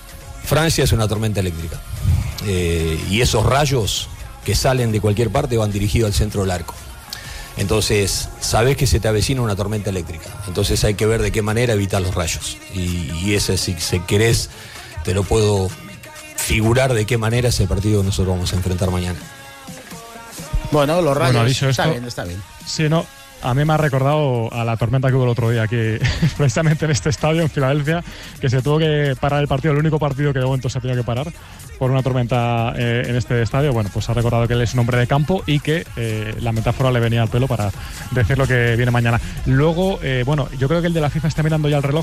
Francia es una tormenta eléctrica. Y esos rayos que salen de cualquier parte van dirigidos al centro del arco. Entonces, sabes que se te avecina una tormenta eléctrica. Entonces hay que ver de qué manera evitar los rayos. Y ese, si querés, te lo puedo figurar de qué manera es el partido que nosotros vamos a enfrentar mañana.
Bueno, los rayos.
Bueno, dicho
está
esto,
bien, está bien.
Sí, no. A mí me ha recordado a la tormenta que hubo el otro día, que precisamente en este estadio, en Filadelfia, que se tuvo que parar el partido, el único partido que de momento se ha tenido que parar por una tormenta en este estadio. Bueno, pues ha recordado que él es un hombre de campo y que la metáfora le venía al pelo para decir lo que viene mañana. Luego, bueno, yo creo que el de la FIFA está mirando ya el reloj.